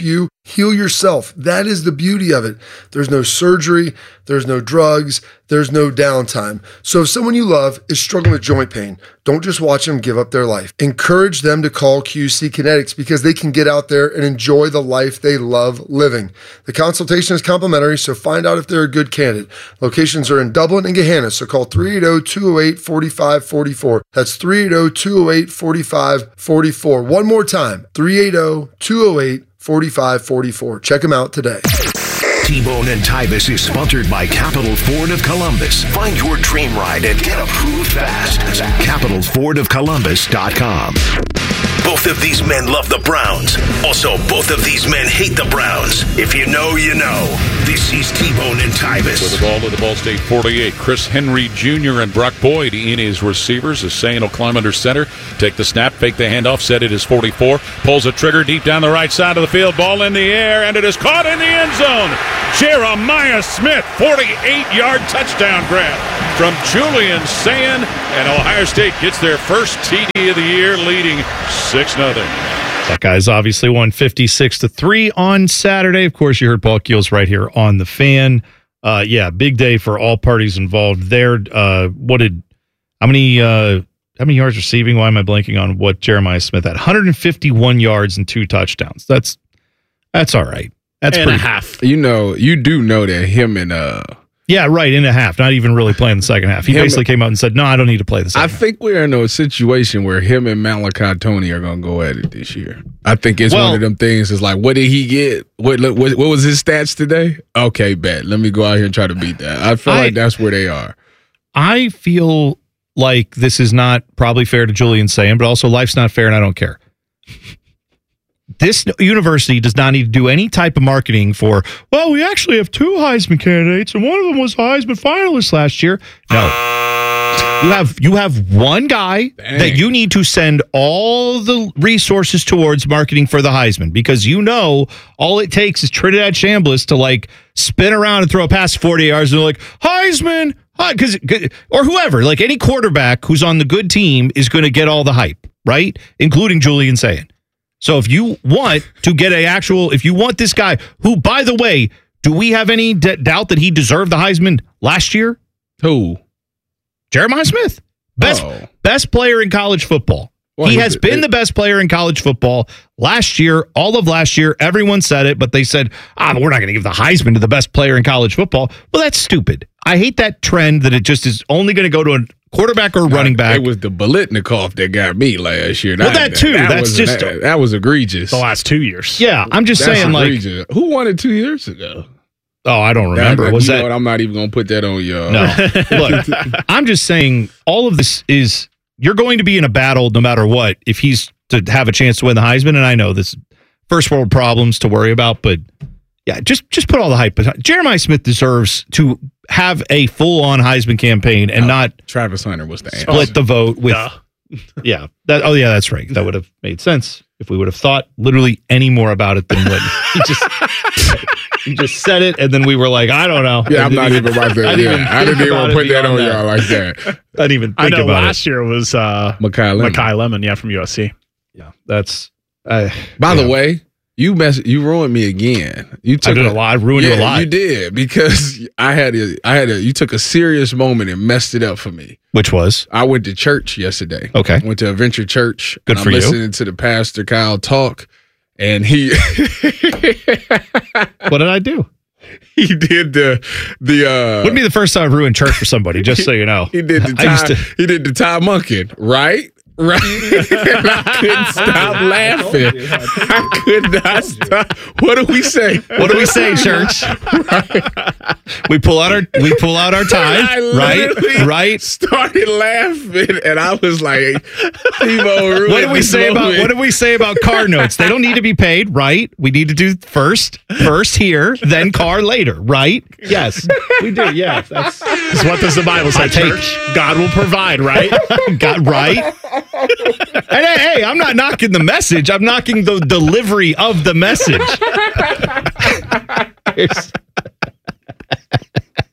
Heal yourself. That is the beauty of it. There's no surgery. There's no drugs. There's no downtime. So if someone you love is struggling with joint pain, don't just watch them give up their life. Encourage them to call Q C Kinetics because they can get out there and enjoy the life they love living. The consultation is complimentary, so find out if they're a good candidate. Locations are in Dublin and Gahanna, so call three eight zero, two zero eight, four five four four. That's three eight zero, two zero eight, four five four four. One more time, three eight zero, two zero eight, four five four four. Check them out today. T-Bone and Tyvis is sponsored by Capital Ford of Columbus. Find your dream ride and get approved fast at capital ford of columbus dot com. Both of these men love the Browns. Also, both of these men hate the Browns. If you know, you know. This is T-Bone and Tyvis. With the ball to the Ball State forty-eight, Chris Henry Junior and Brock Boyd in his receivers. As Sayin will climb under center, take the snap, fake the handoff, set it is forty-four, pulls a trigger deep down the right side of the field, ball in the air, and it is caught in the end zone. Jeremiah Smith, forty-eight-yard touchdown grab from Julian Sayin, and Ohio State gets their first T D of the year, leading six nothing. That guy's obviously won fifty-six to three on Saturday. Of course, you heard Paul Keels right here on the Fan. Uh, yeah, big day for all parties involved there. Uh, what did, how many, uh, how many yards receiving? Why am I blanking on what Jeremiah Smith had? one hundred fifty-one yards and two touchdowns. That's, that's all right. That's and pretty a half. You know, you do know that him and uh yeah, right, in a half. Not even really playing the second half. He him, basically came out and said, "No, I don't need to play the second." I think we're in a situation where him and Malachi Tony are going to go at it this year. I think it's Well- one of them things. It's like, what did he get? What, what what was his stats today? Okay, bet. Let me go out here and try to beat that. I feel I- like that's where they are. I feel like this is not probably fair to Julian Sayin, but also life's not fair, and I don't care. This university does not need to do any type of marketing for, well, we actually have two Heisman candidates, and one of them was a Heisman finalist last year. No. You have you have one guy Dang. that you need to send all the resources towards marketing for the Heisman, because you know all it takes is Trinidad Chambliss to like spin around and throw a pass forty yards, and they're like, Heisman, because or whoever, like any quarterback who's on the good team is going to get all the hype, right? Including Julian Sayin. So if you want to get a actual, if you want this guy, who, by the way, do we have any d- doubt that he deserved the Heisman last year? Who? Jeremiah Smith. Best Oh. best player in college football. Well, he he- has been it- the best player in college football last year, all of last year. Everyone said it, but they said, ah, we're not going to give the Heisman to the best player in college football. Well, that's stupid. I hate that trend that it just is only going to go to a quarterback or running back. It was the Bolitnikov that got me last year. Well, Not that too. That's was, just- that, that was egregious. The last two years. Yeah, I'm just That's saying, like, egregious. Who won it two years ago? oh, I don't remember. That- was you that? know what? I'm not even going to put that on you. No. Look, I'm just saying all of this is, you're going to be in a battle no matter what if he's to have a chance to win the Heisman. And I know this first world problems to worry about, but yeah, just just put all the hype. Jeremiah Smith deserves to have a full on Heisman campaign and not Travis Hunter was the answer. split the vote with. Duh. Yeah. That, oh, yeah, that's right. That would have made sense if we would have thought literally any more about it than what he just he just said it, and then we were like, I don't know. Yeah, I I'm didn't not even about I to. didn't Yeah, I think didn't about even it put that beyond on y'all like that. I didn't even I think know about last it. year was uh, Makai Lemon. Makai Lemon, yeah, from U S C. Yeah, that's. Uh, By yeah. the way, you mess, you ruined me again. You I did a lot. I ruined yeah, you a lot. You did, because I had a, I had a. You took a serious moment and messed it up for me. Which was? I went to church yesterday. Okay. Went to Adventure Church. Good and for I'm you. listening to the pastor Kyle talk, and he What did I do? he did the the. uh Wouldn't be the first time I've ruined church for somebody, just so you know. He did the I used Ty, to- he did the Ty Munkin, right? Right. And I couldn't stop laughing. I could not stop. What do we say? What do we say, church? We pull out our we pull out our tie, I right? literally Right? Started laughing, and I was like, Tebow, What did we say about what did we say about car notes? They don't need to be paid, right? We need to do first, first here, then car later, right? Yes, we do. Yes, that's Because what does the Bible say, I take- church? God will provide, right? got right. And hey, hey, I'm not knocking the message. I'm knocking the delivery of the message.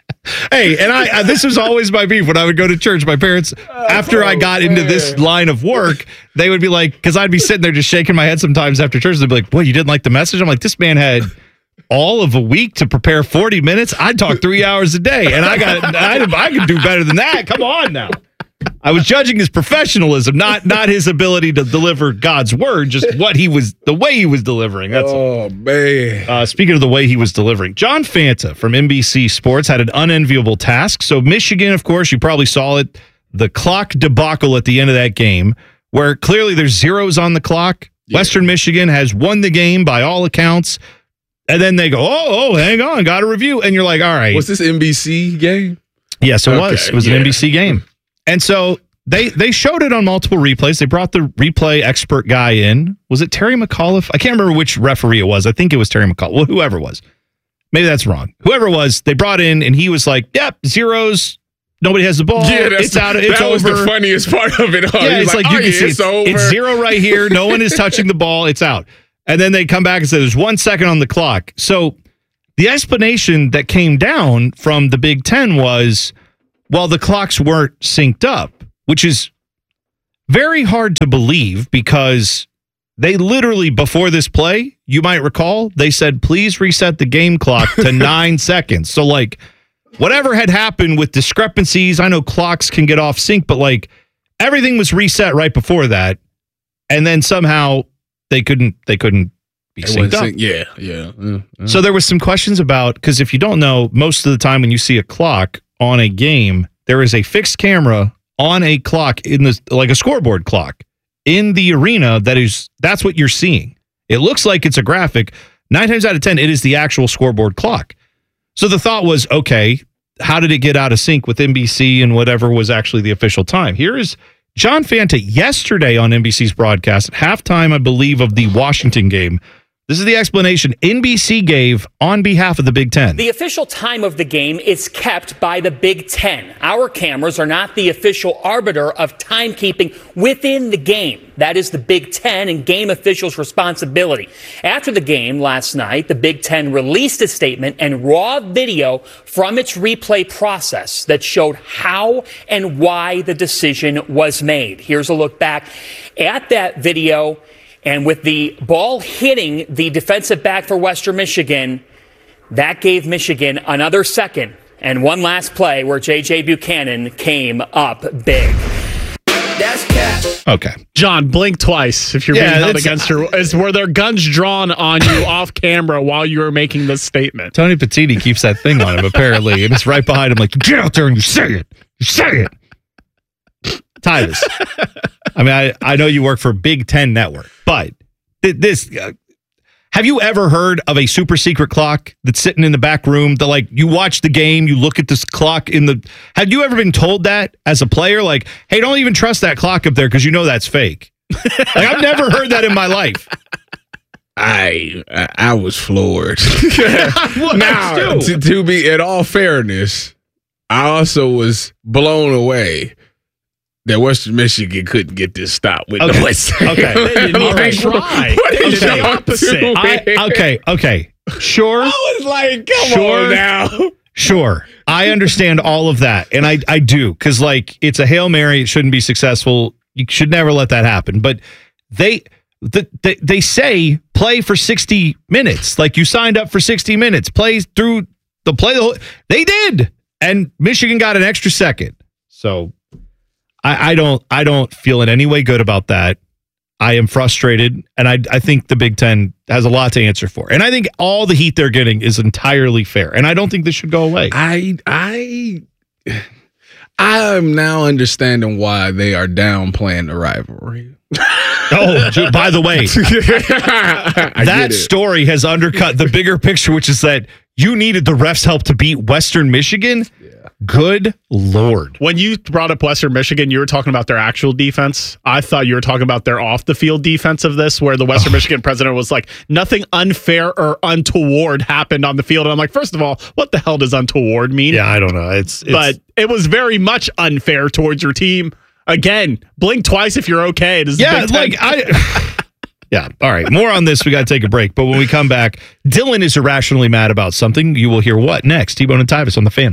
Hey, and I, I this was always my beef when I would go to church. My parents, after I got into this line of work, they would be like, because I'd be sitting there just shaking my head sometimes after church. They'd be like, "What, you didn't like the message?" I'm like, "This man had all of a week to prepare forty minutes. I'd talk three hours a day, and I got I, I could do better than that. Come on now." I was judging his professionalism, not not his ability to deliver God's word, just what he was, the way he was delivering. That's oh, all. man. Uh, speaking of the way he was delivering, John Fanta from N B C Sports had an unenviable task. So Michigan, of course, you probably saw it, the clock debacle at the end of that game, where clearly there's zeros on the clock. Yeah. Western Michigan has won the game by all accounts. And then they go, oh, oh, hang on, got a review. And you're like, all right. Was this N B C game? Yes, it okay, was. It was yeah. an N B C game. And so they they showed it on multiple replays. They brought the replay expert guy in. Was it Terry McAuliffe? I can't remember which referee it was. I think it was Terry McAuliffe. Well, whoever it was. Maybe that's wrong. Whoever it was, they brought in, and he was like, yep, zeros. Nobody has the ball. Yeah, that's it's out. It's that over. was the funniest part of it all. Yeah, it's like, like you oh, can yeah, see it's, it's, over. it's zero right here. No one is touching the ball. It's out. And then they come back and say there's one second on the clock. So the explanation that came down from the Big Ten was, well, the clocks weren't synced up, which is very hard to believe because they literally, before this play, you might recall, they said, please reset the game clock to nine seconds. So, like, whatever had happened with discrepancies, I know clocks can get off sync, but, like, everything was reset right before that. And then somehow they couldn't, they couldn't be synced up. Sync, yeah, yeah. Mm, mm. So there was some questions about, because if you don't know, most of the time when you see a clock on a game, there is a fixed camera on a clock in the, like a scoreboard clock in the arena. That is, that's what you're seeing. It looks like it's a graphic. Nine times out of ten, it is the actual scoreboard clock. So the thought was, okay, how did it get out of sync with N B C and whatever was actually the official time? Here is John Fanta yesterday on N B C's broadcast at halftime, I believe, of the Washington game. This is the explanation N B C gave on behalf of the Big Ten. The official time of the game is kept by the Big Ten. Our cameras are not the official arbiter of timekeeping within the game. That is the Big Ten and game officials' responsibility. After the game last night, the Big Ten released a statement and raw video from its replay process that showed how and why the decision was made. Here's a look back at that video. And with the ball hitting the defensive back for Western Michigan, that gave Michigan another second and one last play where J J Buchanan came up big. That's cat. Okay. John, blink twice if you're Yeah, being held it's- against your... Is, were there guns drawn on you off camera while you were making this statement? Tony Petiti keeps that thing on him, apparently, and it's right behind him like, get out there and you say it. You say it. Titus. I mean, I, I know you work for Big Ten Network, but th- this... Uh, have you ever heard of a super secret clock that's sitting in the back room that, like, you watch the game, you look at this clock in the... Have you ever been told that as a player? Like, hey, don't even trust that clock up there because you know that's fake. Like, I've never heard that in my life. I I, I was floored. Well, now, to, to be, in all fairness, I also was blown away that Western Michigan couldn't get this stop with Okay. no West. Okay. They didn't Like, even try. what They is did the y'all opposite. doing? I, okay, okay. Sure. I was like, come Sure. on now. Sure. I understand all of that. And I, I do. Because, like, it's a Hail Mary. It shouldn't be successful. You should never let that happen. But they... The, they, they say play for sixty minutes. Like, you signed up for sixty minutes. Play through the play. The whole, they did. And Michigan got an extra second. So I, I don't I don't feel in any way good about that. I am frustrated. And I, I think the Big Ten has a lot to answer for. And I think all the heat they're getting is entirely fair. And I don't think this should go away. I I I am now understanding why they are downplaying the rivalry. Oh, by the way, I that get it. story has undercut the bigger picture, which is that you needed the refs' help to beat Western Michigan. Good Lord. When you brought up Western Michigan, you were talking about their actual defense. I thought you were talking about their off-the-field defense of this, where the Western Michigan president was like, nothing unfair or untoward happened on the field. And I'm like, first of all, what the hell does untoward mean? Yeah, I don't know. It's, it's But it was very much unfair towards your team. Again, blink twice if you're okay. It is the yeah, Big Ten. like I Yeah. All right. More on this. We got to take a break. But when we come back, Dylan is irrationally mad about something. You will hear what next. T-Bone and Tyvis on the Fan.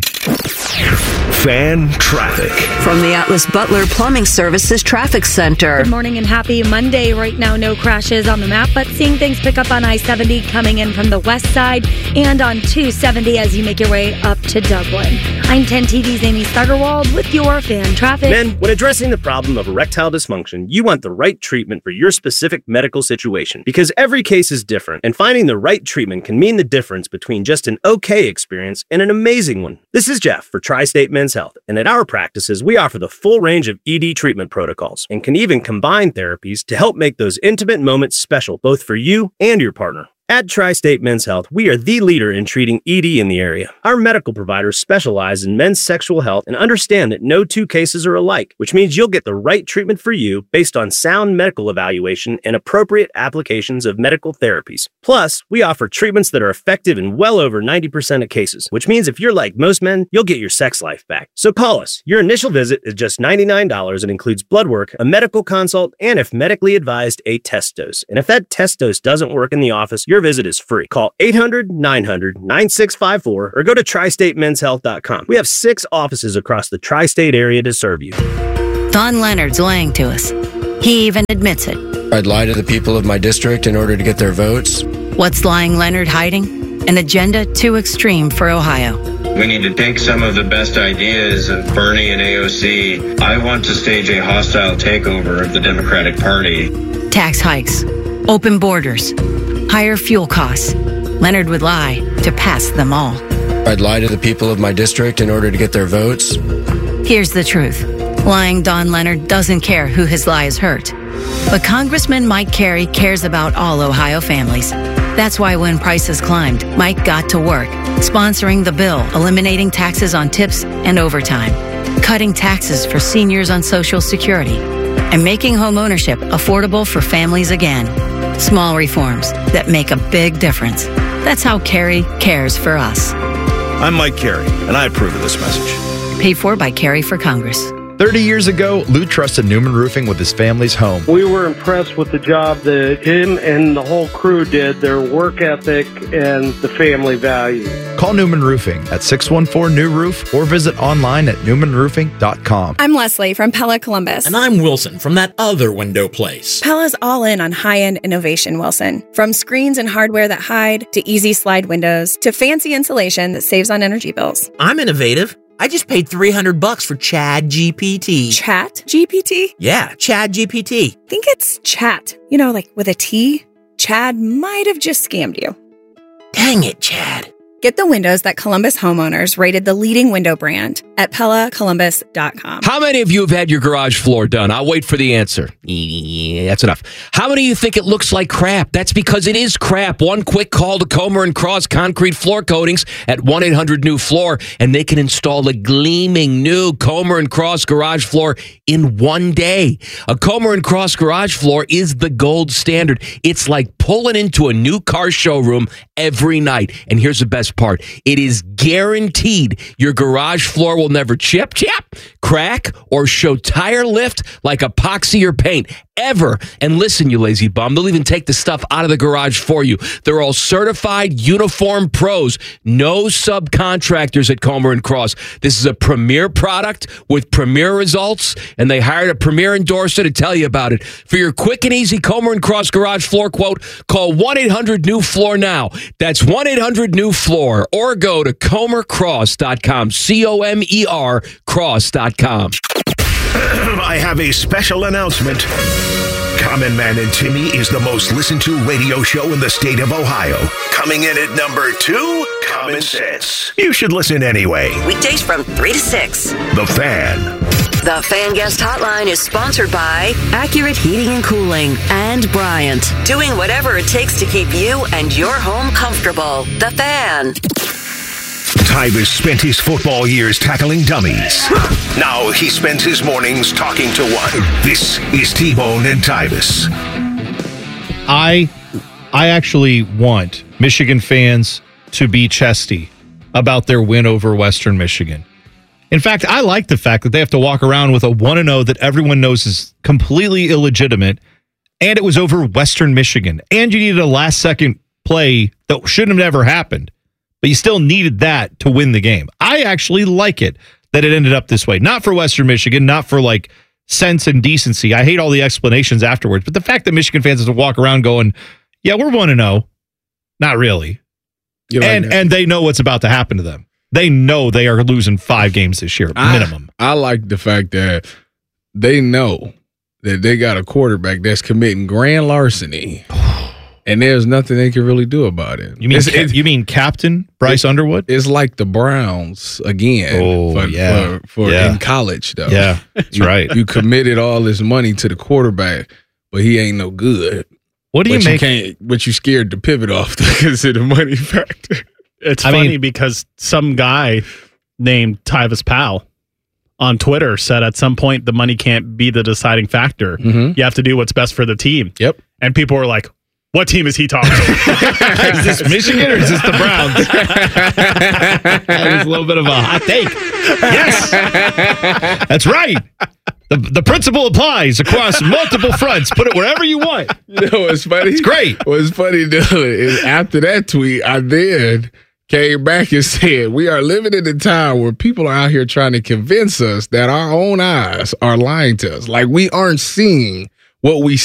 Fan traffic. From the Atlas Butler Plumbing Services Traffic Center. Good morning and happy Monday. Right now, no crashes on the map, but seeing things pick up on I seventy coming in from the west side and on two seventy as you make your way up to Dublin. I'm ten T V's Amy Steigerwald with your Fan Traffic. Men, when addressing the problem of erectile dysfunction, you want the right treatment for your specific medical situation because every case is different, and finding the right treatment can mean the difference between just an okay experience and an amazing one. This is Jeff for Tri-State Men's Health, and at our practices, we offer the full range of E D treatment protocols and can even combine therapies to help make those intimate moments special both for you and your partner. At Tri-State Men's Health, we are the leader in treating E D in the area. Our medical providers specialize in men's sexual health and understand that no two cases are alike, which means you'll get the right treatment for you based on sound medical evaluation and appropriate applications of medical therapies. Plus, we offer treatments that are effective in well over ninety percent of cases, which means if you're like most men, you'll get your sex life back. So call us. Your initial visit is just ninety-nine dollars and includes blood work, a medical consult, and if medically advised, a test dose. And if that test dose doesn't work in the office, you're Your visit is free. Call eight hundred, nine hundred, nine six five four or go to tri state men's health dot com. We have six offices across the tri-state area to serve you. Don Leonard's lying to us. He even admits it. I'd lie to the people of my district in order to get their votes. What's lying Leonard hiding? An agenda too extreme for Ohio. We need to take some of the best ideas of Bernie and A O C. I want to stage a hostile takeover of the Democratic Party. Tax hikes, open borders, higher fuel costs. Leonard would lie to pass them all. I'd lie to the people of my district in order to get their votes. Here's the truth. Lying Don Leonard doesn't care who his lies hurt. But Congressman Mike Carey cares about all Ohio families. That's why when prices climbed, Mike got to work, sponsoring the bill, eliminating taxes on tips and overtime, cutting taxes for seniors on Social Security, and making homeownership affordable for families again. Small reforms that make a big difference. That's how Carey cares for us. I'm Mike Carey, and I approve of this message. Paid for by Carey for Congress. thirty years ago, Lou trusted Newman Roofing with his family's home. We were impressed with the job that him and the whole crew did, their work ethic and the family value. Call Newman Roofing at six one four new roof or visit online at newman roofing dot com. I'm Leslie from Pella Columbus. And I'm Wilson from that other window place. Pella's all in on high-end innovation, Wilson. From screens and hardware that hide, to easy slide windows, to fancy insulation that saves on energy bills. I'm innovative. I just paid three hundred bucks for Chad G P T. Chat G P T? Yeah, Chad G P T. Think it's chat. You know, like with a T. Chad might have just scammed you. Dang it, Chad. Get the windows that Columbus homeowners rated the leading window brand at pella columbus dot com. How many of you have had your garage floor done? I'll wait for the answer. Yeah, that's enough. How many of you think it looks like crap? That's because it is crap. One quick call to Comer and Cross Concrete Floor Coatings at one eight hundred new floor, and they can install a gleaming new Comer and Cross garage floor in one day. A Comer and Cross garage floor is the gold standard. It's like pulling into a new car showroom every night. And here's the best part. It is guaranteed your garage floor will never chip, chip, crack, or show tire lift like epoxy or paint ever. And listen, you lazy bum, they'll even take the stuff out of the garage for you. They're all certified uniform pros. No subcontractors at Comer and Cross. This is a premier product with premier results, and they hired a premier endorser to tell you about it. For your quick and easy Comer and Cross garage floor quote, call one eight hundred new floor now. That's one eight hundred new floor, or go to comer cross dot com. C O M E R cross dot com. I have a special announcement. Common Man and Timmy is the most listened to radio show in the state of Ohio. Coming in at number two, Common Sense. You should listen anyway. Weekdays from three to six. The Fan. The Fan Guest Hotline is sponsored by Accurate Heating and Cooling and Bryant. Doing whatever it takes to keep you and your home comfortable. The Fan. Tyvis spent his football years tackling dummies. Now he spends his mornings talking to one. This is T-Bone and Tyvis. I, I actually want Michigan fans to be chesty about their win over Western Michigan. In fact, I like the fact that they have to walk around with a one and oh that everyone knows is completely illegitimate and it was over Western Michigan, and you needed a last-second play that shouldn't have ever happened, but you still needed that to win the game. I actually like it that it ended up this way. Not for Western Michigan, not for like sense and decency. I hate all the explanations afterwards, but the fact that Michigan fans have to walk around going, yeah, we're one and oh. Not really. You like and that? and they know what's about to happen to them. They know they are losing five games this year, I- minimum. I like the fact that they know that they got a quarterback that's committing grand larceny, and there's nothing they can really do about it. You mean It's- ca- it's- you mean Captain Bryce Underwood? It's like the Browns again. Oh, for, yeah. for, for Yeah. in college though. Yeah, that's You- right. You committed all this money to the quarterback, but he ain't no good. What do you but make? You can't, but you scared to pivot off because of the money factor. It's I funny mean- because some guy named Tyvis Powell on Twitter said at some point the money can't be the deciding factor. Mhm. You have to do what's best for the team. Yep. And people were like, what team is he talking to? Is this Michigan or is this the Browns? That is a little bit of a hot take. Yes, that's right. The, the principle applies across multiple fronts. Put it wherever you want. You know what's funny? It's great. What's funny though is after that tweet, I then came back and said, we are living in a time where people are out here trying to convince us that our own eyes are lying to us. Like we aren't seeing what we